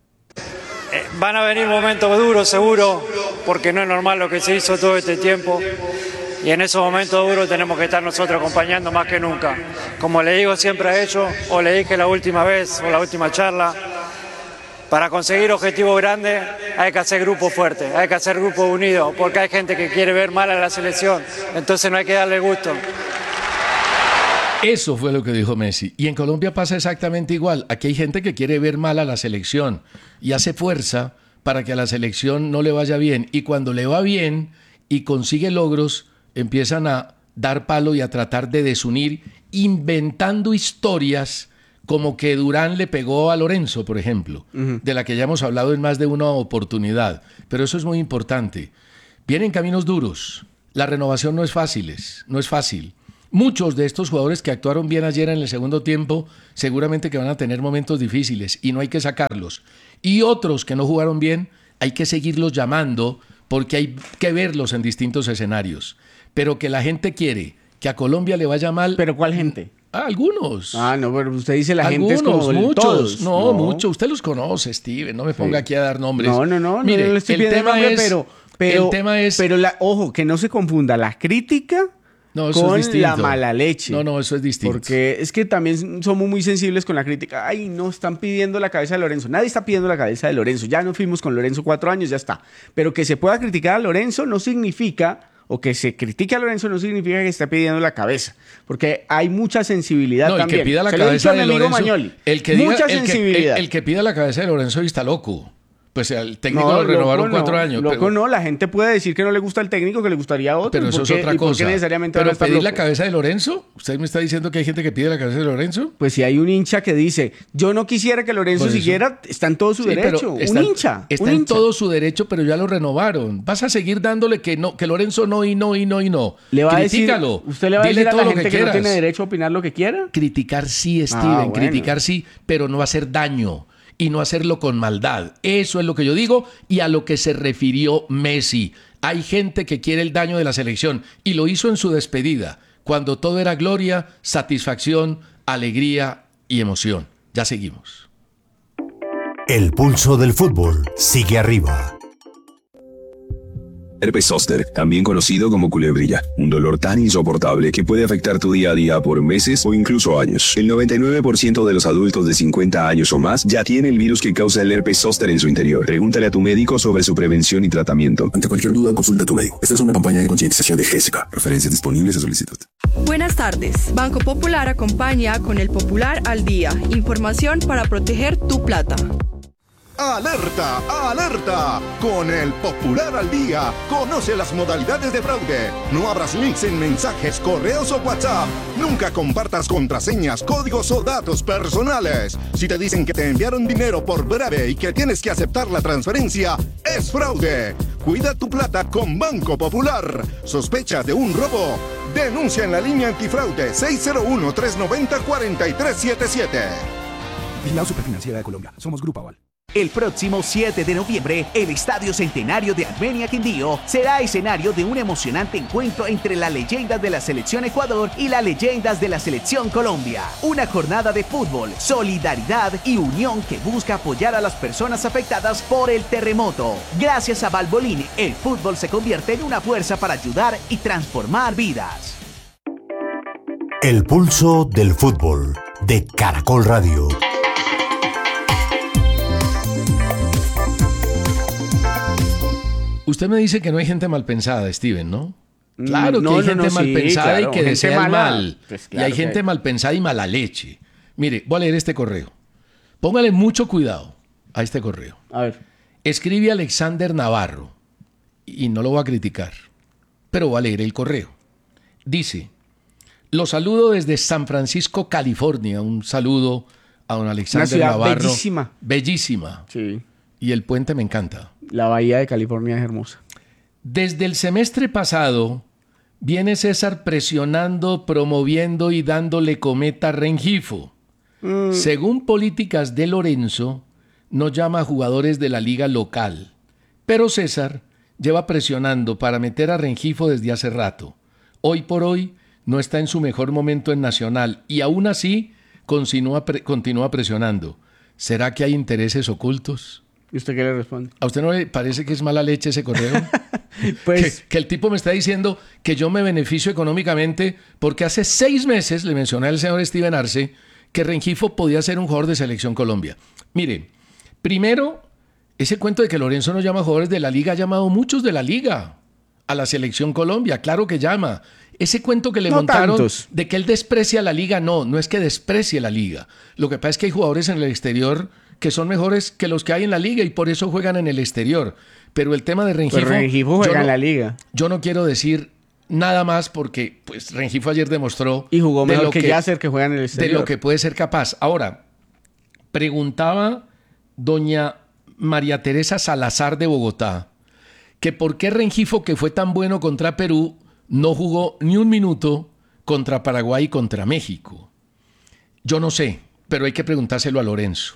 Speaker 5: Eh, van a venir momentos duros, seguro, porque no es normal lo que se hizo todo este tiempo. Y en esos momentos duros tenemos que estar nosotros acompañando más que nunca. Como le digo siempre a ellos, o le dije la última vez, o la última charla, para conseguir objetivos grandes hay que hacer grupos fuertes, hay que hacer grupos unidos, porque hay gente que quiere ver mal a la selección, entonces no hay que darle gusto.
Speaker 3: Eso fue lo que dijo Messi. Y en Colombia pasa exactamente igual. Aquí hay gente que quiere ver mal a la selección y hace fuerza para que a la selección no le vaya bien. Y cuando le va bien y consigue logros, empiezan a dar palo y a tratar de desunir, inventando historias como que Durán le pegó a Lorenzo, por ejemplo, uh-huh. de la que ya hemos hablado en más de una oportunidad. Pero eso es muy importante. Vienen caminos duros. La renovación no es fácil, no es fácil. Muchos de estos jugadores que actuaron bien ayer en el segundo tiempo seguramente que van a tener momentos difíciles y no hay que sacarlos. Y otros que no jugaron bien, hay que seguirlos llamando porque hay que verlos en distintos escenarios. Pero que la gente quiere que a Colombia le vaya mal...
Speaker 4: ¿Pero cuál gente?
Speaker 3: Ah, algunos.
Speaker 4: Ah, no, pero usted dice la
Speaker 3: algunos,
Speaker 4: gente es como
Speaker 3: muchos.
Speaker 4: Todos.
Speaker 3: No,
Speaker 4: no,
Speaker 3: muchos. Usted los conoce, Steven. No me ponga sí. aquí a dar nombres.
Speaker 4: No, no, no.
Speaker 3: Mire,
Speaker 4: no le estoy
Speaker 3: el tema
Speaker 4: nombre,
Speaker 3: es...
Speaker 4: Pero, pero,
Speaker 3: el tema es...
Speaker 4: Pero, la, ojo, que no se confunda la crítica...
Speaker 3: No, eso
Speaker 4: con
Speaker 3: es distinto.
Speaker 4: La mala leche.
Speaker 3: No, no, eso es distinto.
Speaker 4: Porque es que también somos muy sensibles con la crítica. Ay, no, están pidiendo la cabeza de Lorenzo. Nadie está pidiendo la cabeza de Lorenzo. Ya no fuimos con Lorenzo cuatro años, ya está. Pero que se pueda criticar a Lorenzo no significa, o que se critique a Lorenzo no significa que esté pidiendo la cabeza. Porque hay mucha sensibilidad
Speaker 3: no,
Speaker 4: también.
Speaker 3: El que pida la
Speaker 4: se
Speaker 3: cabeza de Lorenzo.
Speaker 4: Mañoli.
Speaker 3: El que
Speaker 4: mucha
Speaker 3: diga,
Speaker 4: sensibilidad.
Speaker 3: El que, el, el que pida la cabeza de Lorenzo está loco. Pues el técnico no, lo renovaron
Speaker 4: loco
Speaker 3: cuatro
Speaker 4: no,
Speaker 3: años.
Speaker 4: Loco
Speaker 3: pero,
Speaker 4: no, la gente puede decir que no le gusta el técnico, que le gustaría otro.
Speaker 3: Pero eso es otra
Speaker 4: ¿y
Speaker 3: cosa.
Speaker 4: por qué necesariamente
Speaker 3: pero
Speaker 4: van a estar
Speaker 3: pedir la
Speaker 4: locos?
Speaker 3: cabeza de Lorenzo. ¿Usted me está diciendo que hay gente que pide la cabeza de Lorenzo?
Speaker 4: Pues si hay un hincha que dice, yo no quisiera que Lorenzo siguiera, está en todo su sí, derecho.
Speaker 3: Está,
Speaker 4: un hincha.
Speaker 3: Está
Speaker 4: un
Speaker 3: en
Speaker 4: hincha.
Speaker 3: todo su derecho, pero ya lo renovaron. Vas a seguir dándole que no, que Lorenzo no y no y no y no.
Speaker 4: Le va
Speaker 3: Critícalo.
Speaker 4: A decir, ¿Usted le va a
Speaker 3: Dile
Speaker 4: decir a la
Speaker 3: todo
Speaker 4: gente
Speaker 3: lo que,
Speaker 4: que
Speaker 3: quieras.
Speaker 4: no tiene derecho a opinar lo que quiera?
Speaker 3: Criticar sí, Steven,
Speaker 4: Ah, bueno.
Speaker 3: criticar sí, pero no hacer daño. Y no hacerlo con maldad. Eso es lo que yo digo y a lo que se refirió Messi. Hay gente que quiere el daño de la selección y lo hizo en su despedida, cuando todo era gloria, satisfacción, alegría y emoción. Ya seguimos.
Speaker 2: El pulso del fútbol sigue arriba.
Speaker 6: Herpes zóster, también conocido como culebrilla, un dolor tan insoportable que puede afectar tu día a día por meses o incluso años. El noventa y nueve por ciento de los adultos de cincuenta años o más ya tiene el virus que causa el herpes zóster en su interior. Pregúntale a tu médico sobre su prevención y tratamiento.
Speaker 7: Ante cualquier duda, consulta a tu médico. Esta es una campaña de concientización de G S C A. Referencias disponibles a solicitud.
Speaker 8: Buenas tardes. Banco Popular acompaña con el Popular al Día. Información para proteger tu plata.
Speaker 9: ¡Alerta! ¡Alerta! Con el Popular al Día, conoce las modalidades de fraude. No abras links en mensajes, correos o WhatsApp. Nunca compartas contraseñas, códigos o datos personales. Si te dicen que te enviaron dinero por breve y que tienes que aceptar la transferencia, es fraude. Cuida tu plata con Banco Popular. ¿Sospechas de un robo? Denuncia en la línea antifraude seis cero uno, tres nueve cero, cuatro tres siete siete.
Speaker 10: Vigilado Superfinanciera de Colombia. Somos Grupo Aval.
Speaker 11: El próximo siete de noviembre, el Estadio Centenario de Armenia Quindío será escenario de un emocionante encuentro entre las leyendas de la Selección Ecuador y las leyendas de la Selección Colombia. Una jornada de fútbol, solidaridad y unión que busca apoyar a las personas afectadas por el terremoto. Gracias a Valvoline, el fútbol se convierte en una fuerza para ayudar y transformar vidas.
Speaker 2: El pulso del fútbol de Caracol Radio.
Speaker 3: Usted me dice que no hay gente mal pensada, Steven, ¿no? Claro que
Speaker 4: no,
Speaker 3: hay
Speaker 4: no,
Speaker 3: gente
Speaker 4: no,
Speaker 3: mal
Speaker 4: sí,
Speaker 3: pensada
Speaker 4: claro,
Speaker 3: y que desea el
Speaker 4: mala,
Speaker 3: mal.
Speaker 4: pues
Speaker 3: y hay
Speaker 4: claro
Speaker 3: gente
Speaker 4: que...
Speaker 3: mal pensada y mala leche. Mire, voy a leer este correo. Póngale mucho cuidado a este correo.
Speaker 4: A ver.
Speaker 3: Escribe Alexander Navarro, y no lo voy a criticar, pero voy a leer el correo. Dice, lo saludo desde San Francisco, California. Un saludo a don Alexander
Speaker 4: Una ciudad
Speaker 3: Navarro.
Speaker 4: bellísima.
Speaker 3: Bellísima.
Speaker 4: Sí.
Speaker 3: Y el puente me encanta.
Speaker 4: La bahía de California es hermosa.
Speaker 3: Desde el semestre pasado viene César presionando, promoviendo y dándole cometa a Rengifo. Mm. Según políticas de Lorenzo, no llama a jugadores de la liga local. Pero César lleva presionando para meter a Rengifo desde hace rato. Hoy por hoy no está en su mejor momento en Nacional y aún así continúa, pre- continúa presionando. ¿Será que hay intereses ocultos?
Speaker 4: ¿Y usted qué le responde?
Speaker 3: ¿A usted no le parece que es mala leche ese correo?
Speaker 4: Pues...
Speaker 3: que, que el tipo me está diciendo que yo me beneficio económicamente porque hace seis meses le mencioné al señor Steven Arce que Rengifo podía ser un jugador de Selección Colombia. Mire, primero, ese cuento de que Lorenzo no llama a jugadores de la liga, ha llamado muchos de la liga a la Selección Colombia, claro que llama. Ese cuento que le
Speaker 4: no
Speaker 3: montaron
Speaker 4: tantos.
Speaker 3: de que él desprecia la liga, no, no es que desprecie la liga. Lo que pasa es que hay jugadores en el exterior que son mejores que los que hay en la liga y por eso juegan en el exterior. Pero el tema de Rengifo...
Speaker 4: Pues Rengifo juega
Speaker 3: no,
Speaker 4: en la liga.
Speaker 3: Yo no quiero decir nada más porque pues Rengifo ayer demostró...
Speaker 4: Y jugó mejor
Speaker 3: lo
Speaker 4: que, que Yasser, que juega en el exterior.
Speaker 3: De lo que puede ser capaz. Ahora, preguntaba doña María Teresa Salazar de Bogotá que por qué Rengifo, que fue tan bueno contra Perú, no jugó ni un minuto contra Paraguay y contra México. Yo no sé, pero hay que preguntárselo a Lorenzo.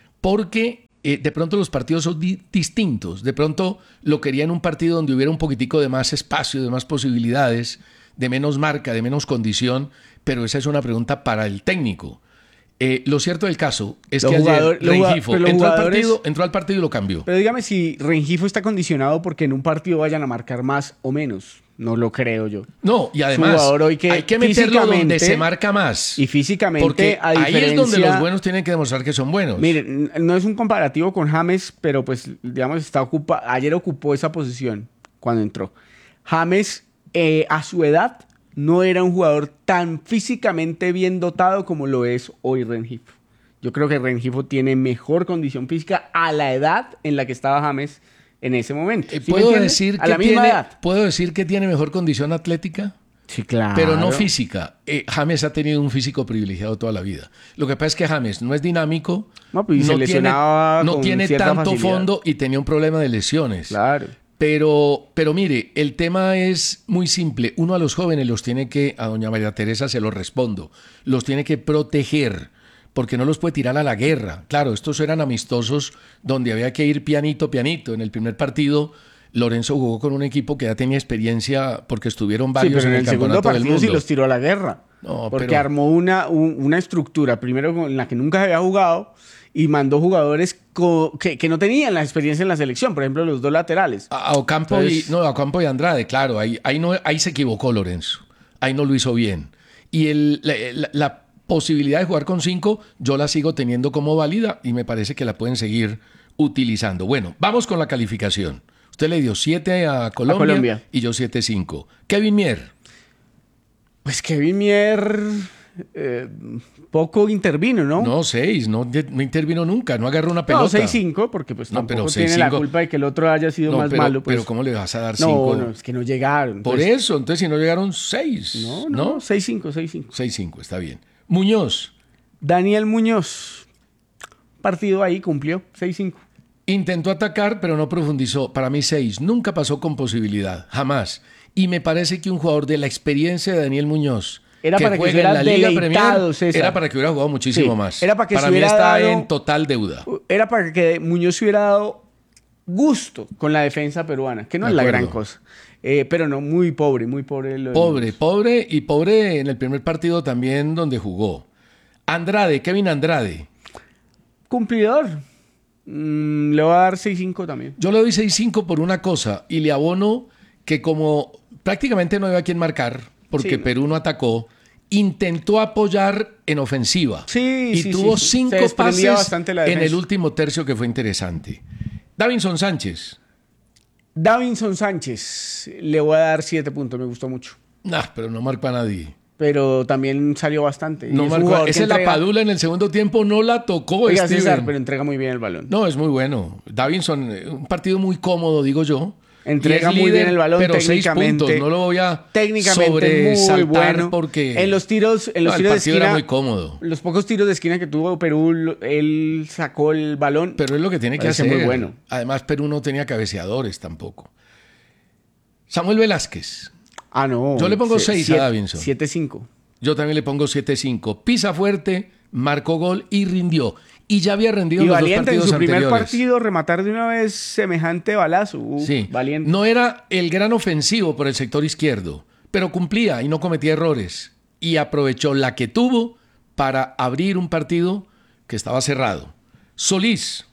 Speaker 3: Porque eh, de pronto los partidos son di- distintos. De pronto lo quería en un partido donde hubiera un poquitico de más espacio, de más posibilidades, de menos marca, de menos condición, pero esa es una pregunta para el técnico. Eh, lo cierto del caso es
Speaker 4: los
Speaker 3: que
Speaker 4: jugador,
Speaker 3: ayer Rengifo entró,
Speaker 4: jugadores,
Speaker 3: al partido, entró al partido y lo cambió.
Speaker 4: Pero dígame si Rengifo está condicionado porque en un partido vayan a marcar más o menos. No lo creo yo.
Speaker 3: No, y además
Speaker 4: hoy que
Speaker 3: hay que meterlo donde se marca más.
Speaker 4: Y físicamente,
Speaker 3: porque
Speaker 4: a
Speaker 3: ahí
Speaker 4: diferencia,
Speaker 3: es donde los buenos tienen que demostrar que son buenos.
Speaker 4: Miren, no es un comparativo con James, pero pues, digamos, está ocupa, ayer ocupó esa posición cuando entró. James, eh, a su edad, no era un jugador tan físicamente bien dotado como lo es hoy Rengifo. Yo creo que Rengifo tiene mejor condición física a la edad en la que estaba James en ese momento. ¿Sí
Speaker 3: ¿Puedo, decir
Speaker 4: a
Speaker 3: que
Speaker 4: la misma
Speaker 3: tiene,
Speaker 4: edad.
Speaker 3: ¿Puedo decir que tiene mejor condición atlética?
Speaker 4: Sí, claro.
Speaker 3: Pero no física. Eh, James ha tenido un físico privilegiado toda la vida. Lo que pasa es que James no es dinámico,
Speaker 4: no, pues,
Speaker 3: no
Speaker 4: se
Speaker 3: tiene, no
Speaker 4: con
Speaker 3: tiene tanto
Speaker 4: facilidad.
Speaker 3: fondo y tenía un problema de lesiones.
Speaker 4: Claro.
Speaker 3: Pero, pero mire, el tema es muy simple. Uno a los jóvenes los tiene que, a doña María Teresa se lo respondo, los tiene que proteger, porque no los puede tirar a la guerra. Claro, estos eran amistosos donde había que ir pianito, pianito. En el primer partido, Lorenzo jugó con un equipo que ya tenía experiencia porque estuvieron varios
Speaker 4: sí, pero
Speaker 3: en el,
Speaker 4: en el segundo
Speaker 3: campeonato del
Speaker 4: partido
Speaker 3: mundo.
Speaker 4: sí los tiró a la guerra.
Speaker 3: No,
Speaker 4: porque
Speaker 3: pero...
Speaker 4: armó una, un, una estructura, primero en la que nunca se había jugado, y mandó jugadores co- que, que no tenían la experiencia en la selección, por ejemplo, los dos laterales.
Speaker 3: A, a Ocampo,
Speaker 4: Entonces...
Speaker 3: y, no, a Ocampo y Andrade, claro, ahí, ahí, no, ahí se equivocó Lorenzo. Ahí no lo hizo bien. Y el, la, la, la posibilidad de jugar con cinco, yo la sigo teniendo como válida y me parece que la pueden seguir utilizando. Bueno, vamos con la calificación. Usted le dio siete a Colombia,
Speaker 4: a Colombia.
Speaker 3: Y yo siete cinco. Kevin Mier.
Speaker 4: Pues Kevin Mier eh, poco intervino, ¿no?
Speaker 3: No, seis, no, no intervino nunca, no agarró una pelota.
Speaker 4: No, seis cinco, porque pues
Speaker 3: no,
Speaker 4: tampoco
Speaker 3: pero
Speaker 4: tiene
Speaker 3: seis,
Speaker 4: la
Speaker 3: cinco.
Speaker 4: culpa de que el otro haya sido
Speaker 3: no,
Speaker 4: más
Speaker 3: pero,
Speaker 4: malo. Pues.
Speaker 3: Pero ¿cómo le vas a dar
Speaker 4: no,
Speaker 3: cinco?
Speaker 4: No, es que no llegaron.
Speaker 3: Por
Speaker 4: entonces...
Speaker 3: eso, entonces si no llegaron seis.
Speaker 4: No, no,
Speaker 3: ¿no?
Speaker 4: seis cinco, seis cinco.
Speaker 3: seis cinco, está bien. Muñoz.
Speaker 4: Daniel Muñoz. Partido ahí, cumplió, seis cinco.
Speaker 3: Intentó atacar, pero no profundizó. Para mí seis. Nunca pasó con posibilidad. Jamás. Y me parece que un jugador de la experiencia de Daniel Muñoz,
Speaker 4: era
Speaker 3: que
Speaker 4: para que
Speaker 3: juega en la Liga Premier,
Speaker 4: César.
Speaker 3: era para que hubiera jugado muchísimo
Speaker 4: sí.
Speaker 3: más.
Speaker 4: Era para que
Speaker 3: para
Speaker 4: se
Speaker 3: mí está
Speaker 4: dado,
Speaker 3: en total deuda.
Speaker 4: Era para que Muñoz se hubiera dado gusto con la defensa peruana, que no
Speaker 3: de
Speaker 4: es
Speaker 3: acuerdo.
Speaker 4: la gran cosa. Eh, pero no, muy pobre, muy pobre. Lo
Speaker 3: pobre, pobre y pobre en el primer partido también donde jugó. Andrade, Kevin Andrade.
Speaker 4: Cumplidor. Mm, le voy a dar seis cinco también.
Speaker 3: Yo le doy seis cinco por una cosa y le abono que como prácticamente no había a quien marcar, porque sí, Perú no atacó, intentó apoyar en ofensiva.
Speaker 4: Sí,
Speaker 3: y
Speaker 4: sí,
Speaker 3: tuvo
Speaker 4: sí,
Speaker 3: cinco
Speaker 4: se
Speaker 3: pases en el último tercio que fue interesante. Davinson Sánchez.
Speaker 4: Davinson Sánchez, le voy a dar siete puntos, me gustó mucho.
Speaker 3: Nah, pero no marcó a nadie.
Speaker 4: Pero también salió bastante.
Speaker 3: No
Speaker 4: es
Speaker 3: marcó. Esa es
Speaker 4: entrega...
Speaker 3: la Padula en el segundo tiempo, no la tocó.
Speaker 4: Oiga,
Speaker 3: Steven.
Speaker 4: César, pero entrega muy bien el balón.
Speaker 3: No, es muy bueno. Davinson, un partido muy cómodo, digo yo.
Speaker 4: Entrega
Speaker 3: líder,
Speaker 4: muy bien el balón,
Speaker 3: pero
Speaker 4: técnicamente.
Speaker 3: Seis puntos, no lo voy a
Speaker 4: técnicamente muy bueno.
Speaker 3: Porque
Speaker 4: en los tiros, en los
Speaker 3: no,
Speaker 4: tiros
Speaker 3: el
Speaker 4: de esquina,
Speaker 3: era muy cómodo.
Speaker 4: Los pocos tiros de esquina que tuvo Perú, él sacó el balón.
Speaker 3: Pero es lo que tiene que hacer.
Speaker 4: Muy bueno.
Speaker 3: Además, Perú no tenía cabeceadores tampoco. Samuel Velázquez.
Speaker 4: Ah, no.
Speaker 3: Yo le pongo seis a Davinson.
Speaker 4: siete cinco.
Speaker 3: Yo también le pongo siete cinco. Pisa fuerte, marcó gol y rindió. Y ya había rendido
Speaker 4: y
Speaker 3: los
Speaker 4: valiente,
Speaker 3: dos partidos
Speaker 4: en su
Speaker 3: anteriores.
Speaker 4: primer partido rematar de una vez semejante balazo. Uf,
Speaker 3: sí.
Speaker 4: Valiente.
Speaker 3: No era el gran ofensivo por el sector izquierdo, pero cumplía y no cometía errores. Y aprovechó la que tuvo para abrir un partido que estaba cerrado. Solís.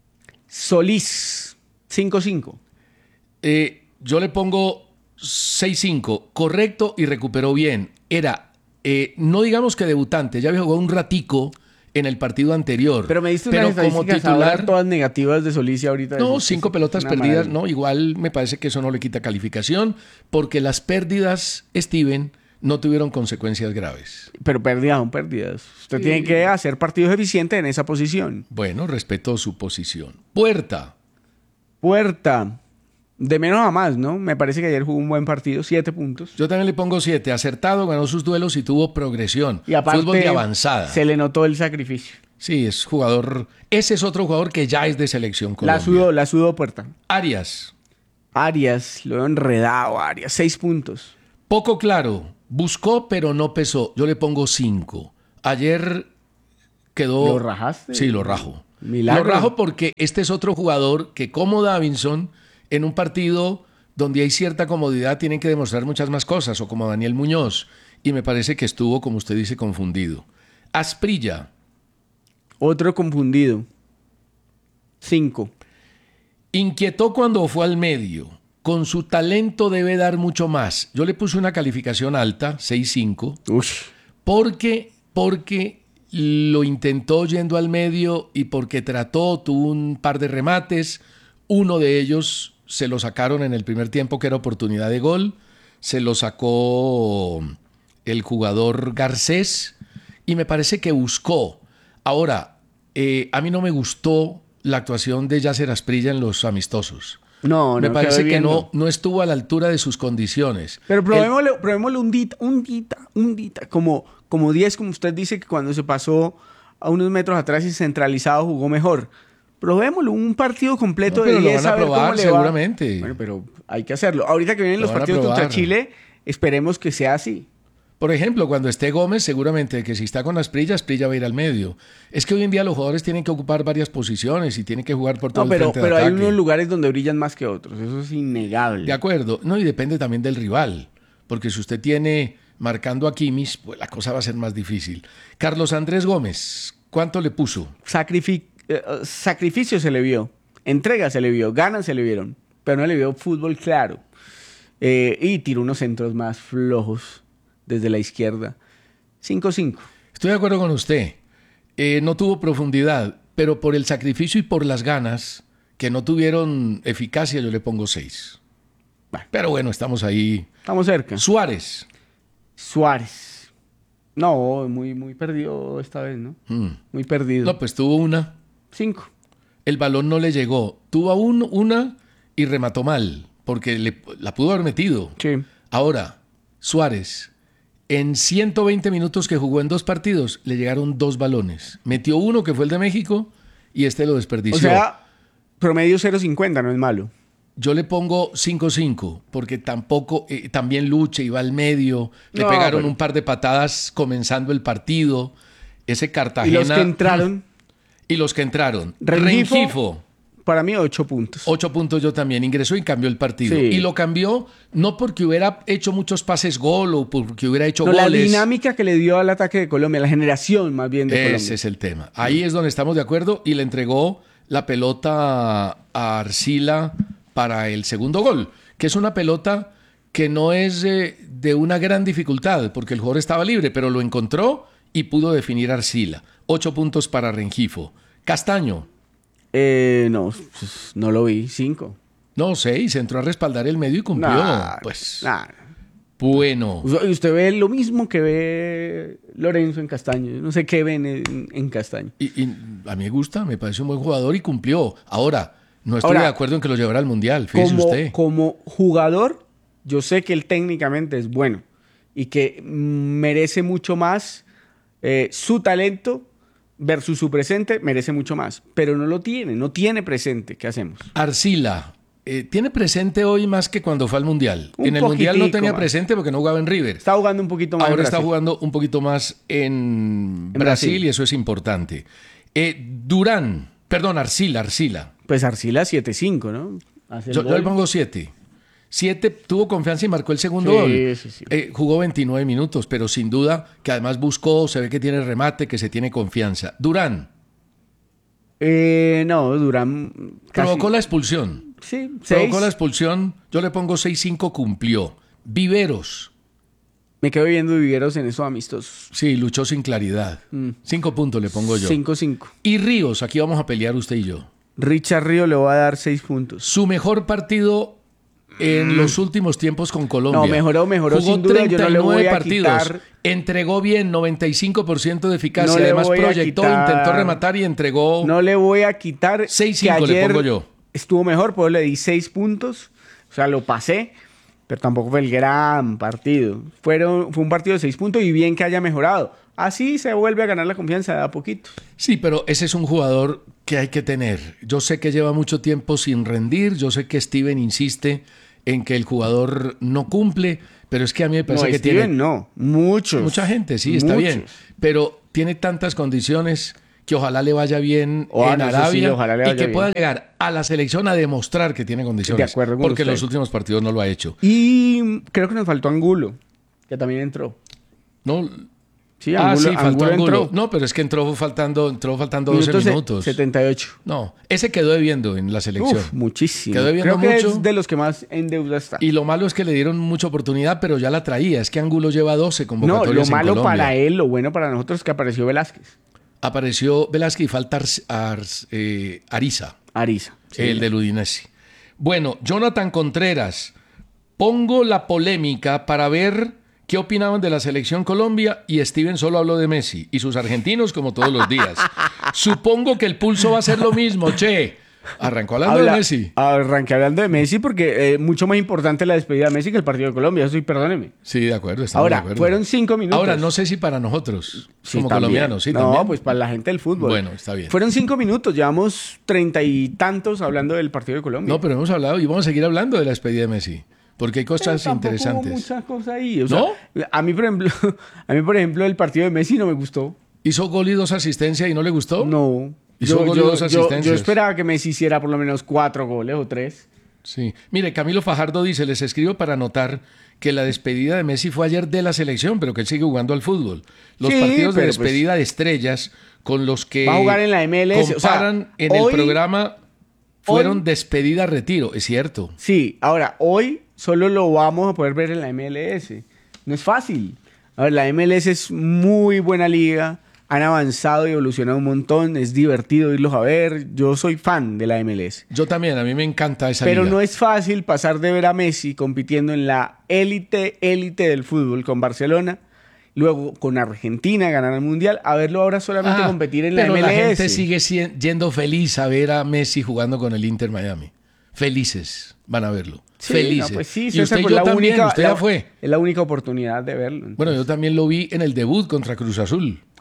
Speaker 4: Solís. cinco cinco.
Speaker 3: Eh, yo le pongo seis cinco. Correcto y recuperó bien. Era, eh, no digamos que debutante, ya había jugado un ratico en el partido anterior.
Speaker 4: Pero me diste
Speaker 3: pero
Speaker 4: unas
Speaker 3: como
Speaker 4: titular
Speaker 3: titular
Speaker 4: todas negativas de Solís y ahorita.
Speaker 3: No,
Speaker 4: es,
Speaker 3: cinco
Speaker 4: es
Speaker 3: pelotas perdidas,
Speaker 4: maravilla.
Speaker 3: no, igual me parece que eso no le quita calificación, porque las pérdidas, Steven, no tuvieron consecuencias graves.
Speaker 4: Pero pérdidas son pérdidas. Usted
Speaker 3: Sí.
Speaker 4: tiene que hacer partidos eficientes en esa posición.
Speaker 3: Bueno, respetó su posición. Puerta.
Speaker 4: Puerta. De menos a más, ¿no? Me parece que ayer jugó un buen partido, siete puntos.
Speaker 3: Yo también le pongo siete. Acertado, ganó sus duelos y tuvo progresión.
Speaker 4: Y aparte,
Speaker 3: fútbol de avanzada.
Speaker 4: Se le notó el sacrificio.
Speaker 3: Sí, es jugador. Ese es otro jugador que ya es de selección Colombia.
Speaker 4: La sudó, la sudó Puerta.
Speaker 3: Arias.
Speaker 4: Arias, lo he enredado, Arias. Seis puntos.
Speaker 3: Poco claro. Buscó, pero no pesó. Yo le pongo cinco. Ayer quedó.
Speaker 4: ¿Lo rajaste?
Speaker 3: Sí, lo rajo.
Speaker 4: Milagro.
Speaker 3: Lo rajo porque este es otro jugador que, como Davinson, en un partido donde hay cierta comodidad, tienen que demostrar muchas más cosas, o como Daniel Muñoz. Y me parece que estuvo, como usted dice, confundido. Asprilla.
Speaker 4: Otro confundido. Cinco.
Speaker 3: Inquietó cuando fue al medio. Con su talento debe dar mucho más. Yo le puse una calificación alta, seis cinco. Porque, porque lo intentó yendo al medio y porque trató, tuvo un par de remates. Uno de ellos se lo sacaron en el primer tiempo, que era oportunidad de gol. Se lo sacó el jugador Garcés y me parece que buscó. Ahora, eh, a mí no me gustó la actuación de Yasser Asprilla en los amistosos.
Speaker 4: No, no.
Speaker 3: Me parece que
Speaker 4: viendo.
Speaker 3: no, no estuvo a la altura de sus condiciones.
Speaker 4: Pero probémosle,
Speaker 3: El...
Speaker 4: probémosle un dita, un dita, un dita. Como, como diez, como usted dice, que cuando se pasó a unos metros atrás y centralizado jugó mejor. Probémoslo, un partido completo
Speaker 3: no,
Speaker 4: de diez,
Speaker 3: a,
Speaker 4: a ver
Speaker 3: probar,
Speaker 4: cómo le
Speaker 3: seguramente.
Speaker 4: va. Bueno, pero hay que hacerlo. Ahorita que vienen
Speaker 3: lo
Speaker 4: los partidos contra
Speaker 3: probar.
Speaker 4: Chile, esperemos que sea así.
Speaker 3: Por ejemplo, cuando esté Gómez, seguramente que si está con Asprilla, Asprilla va a ir al medio. Es que hoy en día los jugadores tienen que ocupar varias posiciones y tienen que jugar por todo
Speaker 4: No,
Speaker 3: el
Speaker 4: pero,
Speaker 3: frente
Speaker 4: pero
Speaker 3: de
Speaker 4: hay
Speaker 3: ataque.
Speaker 4: unos lugares donde brillan más que otros. Eso es innegable.
Speaker 3: De acuerdo. No, y depende también del rival. Porque si usted tiene marcando a Kimmich, pues la cosa va a ser más difícil. Carlos Andrés Gómez, ¿cuánto le puso?
Speaker 4: Sacrifi- eh, sacrificio se le vio. Entrega se le vio. Ganas se le vieron. Pero no le vio fútbol claro. Eh, y tiró unos centros más flojos desde la izquierda. cinco cinco.
Speaker 3: Estoy de acuerdo con usted. Eh, no tuvo profundidad, pero por el sacrificio y por las ganas, que no tuvieron eficacia, yo le pongo seis. Pero bueno, estamos ahí.
Speaker 4: Estamos cerca.
Speaker 3: Suárez.
Speaker 4: Suárez. No, muy, muy perdido esta vez, ¿no?
Speaker 3: Mm.
Speaker 4: Muy perdido.
Speaker 3: No, pues tuvo una.
Speaker 4: Cinco.
Speaker 3: El balón no le llegó. Tuvo un, una y remató mal, porque le, la pudo haber metido.
Speaker 4: Sí.
Speaker 3: Ahora, Suárez, en ciento veinte minutos que jugó en dos partidos, le llegaron dos balones. Metió uno, que fue el de México, y este lo desperdició.
Speaker 4: O sea, Promedio cero cincuenta, no es malo.
Speaker 3: Yo le pongo cinco cinco, porque tampoco, eh, también lucha y va al medio. Le
Speaker 4: No,
Speaker 3: pegaron
Speaker 4: pero-
Speaker 3: un par de patadas comenzando el partido. Ese Cartagena.
Speaker 4: Y los que entraron.
Speaker 3: Y los que entraron.
Speaker 4: Rengifo,
Speaker 3: Rengifo.
Speaker 4: Para mí, ocho puntos.
Speaker 3: Ocho puntos yo también. Ingresó y cambió el partido.
Speaker 4: Sí.
Speaker 3: Y lo cambió no porque hubiera hecho muchos pases gol o porque hubiera hecho
Speaker 4: No, la
Speaker 3: goles.
Speaker 4: dinámica que le dio al ataque de Colombia, la generación más bien de
Speaker 3: Ese
Speaker 4: Colombia.
Speaker 3: es el tema. Ahí es donde estamos de acuerdo y le entregó la pelota a Arcila para el segundo gol, que es una pelota que no es eh, de una gran dificultad, porque el jugador estaba libre, pero lo encontró y pudo definir Arcila. Ocho puntos para Rengifo. Castaño.
Speaker 4: Eh, no, pues, no lo vi. Cinco.
Speaker 3: No, seis. Entró a respaldar el medio y cumplió.
Speaker 4: Nah,
Speaker 3: pues
Speaker 4: nah.
Speaker 3: bueno.
Speaker 4: Y usted ve lo mismo que ve Lorenzo en Castaño. No sé qué ven en, en Castaño.
Speaker 3: Y, y a mí me gusta, me parece un buen jugador y cumplió. Ahora, no estoy
Speaker 4: Ahora,
Speaker 3: de acuerdo en que lo llevara al Mundial, fíjese
Speaker 4: Como,
Speaker 3: usted.
Speaker 4: como jugador, yo sé que él técnicamente es bueno y que merece mucho más eh, su talento versus su presente, merece mucho más. Pero no lo tiene, no tiene presente. ¿Qué hacemos?
Speaker 3: Arcila, eh, ¿tiene presente hoy más que cuando fue al Mundial?
Speaker 4: Un
Speaker 3: En el Mundial no
Speaker 4: poquitico
Speaker 3: tenía
Speaker 4: más.
Speaker 3: presente porque no jugaba en River.
Speaker 4: Está jugando un poquito más.
Speaker 3: Ahora
Speaker 4: en
Speaker 3: está
Speaker 4: Brasil.
Speaker 3: jugando un poquito más en, Brasil,
Speaker 4: Brasil.
Speaker 3: y eso es importante. Eh, Durán, perdón, Arcila, Arcila.
Speaker 4: Pues Arcila siete cinco, ¿no? Hace el
Speaker 3: Yo, yo
Speaker 4: gol.
Speaker 3: le pongo siete. Siete, tuvo confianza y marcó el segundo
Speaker 4: Sí,
Speaker 3: gol.
Speaker 4: sí, sí.
Speaker 3: Eh, jugó veintinueve minutos, pero sin duda que además buscó, se ve que tiene remate, que se tiene confianza. Durán.
Speaker 4: Eh, no, Durán. casi-
Speaker 3: Provocó la expulsión.
Speaker 4: Sí,
Speaker 3: Provocó
Speaker 4: seis.
Speaker 3: la expulsión. Yo le pongo seis cinco, cumplió. Viveros.
Speaker 4: Me quedo viendo Viveros en esos amistosos.
Speaker 3: Sí, luchó sin claridad.
Speaker 4: Mm.
Speaker 3: Cinco puntos le pongo yo.
Speaker 4: cinco cinco.
Speaker 3: Y Ríos, aquí vamos a pelear usted y yo.
Speaker 4: Richard Río le va a dar seis puntos.
Speaker 3: Su mejor partido en los últimos tiempos con Colombia.
Speaker 4: No, mejoró, mejoró
Speaker 3: Jugó
Speaker 4: sin duda, yo no le voy a
Speaker 3: partidos.
Speaker 4: quitar-
Speaker 3: Entregó bien, noventa y cinco por ciento de eficacia.
Speaker 4: No le
Speaker 3: Además
Speaker 4: voy a
Speaker 3: proyectó,
Speaker 4: quitar-
Speaker 3: intentó rematar y entregó.
Speaker 4: No le voy a quitar
Speaker 3: seis
Speaker 4: que
Speaker 3: cinco le
Speaker 4: ayer
Speaker 3: pongo yo.
Speaker 4: estuvo mejor, pues le di seis puntos. O sea, lo pasé, pero tampoco fue el gran partido. Fueron, fue un partido de seis puntos y bien que haya mejorado. Así se vuelve a ganar la confianza de a poquito.
Speaker 3: Sí, pero ese es un jugador que hay que tener. Yo sé que lleva mucho tiempo sin rendir. Yo sé que Steven insiste en que el jugador no cumple, pero es que a mí me parece
Speaker 4: No,
Speaker 3: que
Speaker 4: Steven
Speaker 3: tiene
Speaker 4: no, muchos.
Speaker 3: mucha gente, sí, está
Speaker 4: Muchos.
Speaker 3: bien, pero tiene tantas condiciones que ojalá le vaya bien
Speaker 4: Oh,
Speaker 3: en
Speaker 4: no, eso sí,
Speaker 3: Arabia
Speaker 4: ojalá le
Speaker 3: y
Speaker 4: vaya
Speaker 3: que
Speaker 4: bien.
Speaker 3: pueda llegar a la selección a demostrar que tiene condiciones,
Speaker 4: De acuerdo con
Speaker 3: porque en
Speaker 4: usted.
Speaker 3: los últimos partidos no lo ha hecho.
Speaker 4: Y creo que nos faltó Angulo, que también entró.
Speaker 3: No,
Speaker 4: Sí,
Speaker 3: ah,
Speaker 4: Angulo,
Speaker 3: sí, faltó
Speaker 4: Angulo
Speaker 3: Angulo.
Speaker 4: entró.
Speaker 3: No, pero es que entró faltando, entró faltando doce
Speaker 4: Minutos se-
Speaker 3: minutos.
Speaker 4: setenta y ocho.
Speaker 3: No, ese quedó debiendo en la selección.
Speaker 4: Uf, muchísimo.
Speaker 3: Quedó debiendo
Speaker 4: Creo que
Speaker 3: mucho.
Speaker 4: es de los que más en deuda está.
Speaker 3: Y lo malo es que le dieron mucha oportunidad, pero ya la traía. Es que Angulo lleva doce
Speaker 4: No,
Speaker 3: convocatorias
Speaker 4: lo malo
Speaker 3: en Colombia.
Speaker 4: para él, lo bueno para nosotros es que apareció Velázquez.
Speaker 3: Apareció Velázquez y falta Ars- Ars- eh, Ariza,
Speaker 4: Ariza. sí.
Speaker 3: el del Udinese. Bueno, Jonathan Contreras, pongo la polémica para ver qué opinaban de la selección Colombia y Steven solo habló de Messi y sus argentinos como todos los días. Supongo que el pulso va a ser lo mismo, che. Arrancó hablando
Speaker 4: Habla-
Speaker 3: de Messi.
Speaker 4: Arranqué hablando de Messi porque eh, mucho más importante la despedida de Messi que el partido de Colombia. Eso sí, perdóneme.
Speaker 3: Sí, de acuerdo. estamos
Speaker 4: Ahora,
Speaker 3: de acuerdo.
Speaker 4: fueron cinco minutos.
Speaker 3: Ahora, no sé si para nosotros,
Speaker 4: Sí,
Speaker 3: como
Speaker 4: también.
Speaker 3: colombianos, sí,
Speaker 4: no,
Speaker 3: también.
Speaker 4: pues para la gente del fútbol.
Speaker 3: Bueno, está bien.
Speaker 4: Fueron cinco minutos, llevamos treinta y tantos hablando del partido de Colombia.
Speaker 3: No, pero hemos hablado y vamos a seguir hablando de la despedida de Messi, porque hay
Speaker 4: Pero
Speaker 3: cosas
Speaker 4: tampoco
Speaker 3: interesantes.
Speaker 4: Hubo muchas cosas ahí. O
Speaker 3: ¿No?
Speaker 4: sea, a mí, por ejemplo, a mí, por ejemplo, el partido de Messi no me gustó.
Speaker 3: ¿Hizo gol y dos asistencias y no le gustó?
Speaker 4: No.
Speaker 3: Hizo
Speaker 4: Yo,
Speaker 3: gol y
Speaker 4: yo-
Speaker 3: dos
Speaker 4: yo-
Speaker 3: asistencias.
Speaker 4: yo esperaba que Messi hiciera por lo menos cuatro goles o tres.
Speaker 3: Sí. Mire, Camilo Fajardo dice, les escribo para anotar que la despedida de Messi fue ayer de la selección, pero que él sigue jugando al fútbol. Los
Speaker 4: Sí,
Speaker 3: partidos de
Speaker 4: pero pues-
Speaker 3: despedida de estrellas con los que
Speaker 4: Va a jugar en la M L S, o sea,
Speaker 3: comparan en
Speaker 4: hoy-
Speaker 3: el programa fueron
Speaker 4: hoy-
Speaker 3: despedida-retiro, es cierto.
Speaker 4: Sí, ahora, hoy solo lo vamos a poder ver en la M L S. No es fácil. A ver, la M L S es muy buena liga. Han avanzado y evolucionado un montón. Es divertido irlos a ver. Yo soy fan de la M L S.
Speaker 3: Yo también, a mí me encanta esa
Speaker 4: Pero
Speaker 3: liga.
Speaker 4: no es fácil pasar de ver a Messi compitiendo en la élite, élite del fútbol con Barcelona, luego con Argentina ganar el Mundial, a verlo ahora solamente
Speaker 3: Ah,
Speaker 4: competir en la
Speaker 3: pero
Speaker 4: M L S.
Speaker 3: la gente sigue sien- yendo feliz a ver a Messi jugando con el Inter Miami. Felices van a verlo.
Speaker 4: Sí,
Speaker 3: Felices.
Speaker 4: no, pues sí,
Speaker 3: y
Speaker 4: César,
Speaker 3: usted y
Speaker 4: pues
Speaker 3: yo
Speaker 4: la
Speaker 3: también,
Speaker 4: única,
Speaker 3: usted
Speaker 4: la-
Speaker 3: ya fue.
Speaker 4: Es la única oportunidad de verlo.
Speaker 3: Bueno, yo también lo vi en el debut contra Cruz Azul.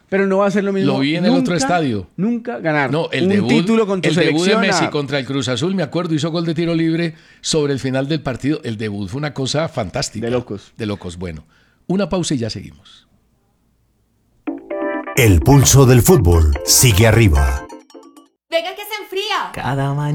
Speaker 4: pero no va a ser lo mismo.
Speaker 3: Lo vi en
Speaker 4: nunca,
Speaker 3: el otro estadio.
Speaker 4: Nunca ganar
Speaker 3: No, el
Speaker 4: un
Speaker 3: debut,
Speaker 4: título con tu
Speaker 3: el debut de
Speaker 4: selección.
Speaker 3: Messi
Speaker 4: a...
Speaker 3: contra el Cruz Azul, me acuerdo, hizo gol de tiro libre sobre el final del partido. El debut fue una cosa fantástica.
Speaker 4: De locos.
Speaker 3: De locos. Bueno, una pausa y ya seguimos.
Speaker 2: El pulso del fútbol sigue arriba.
Speaker 12: Venga que se enfría.
Speaker 13: Cada mañana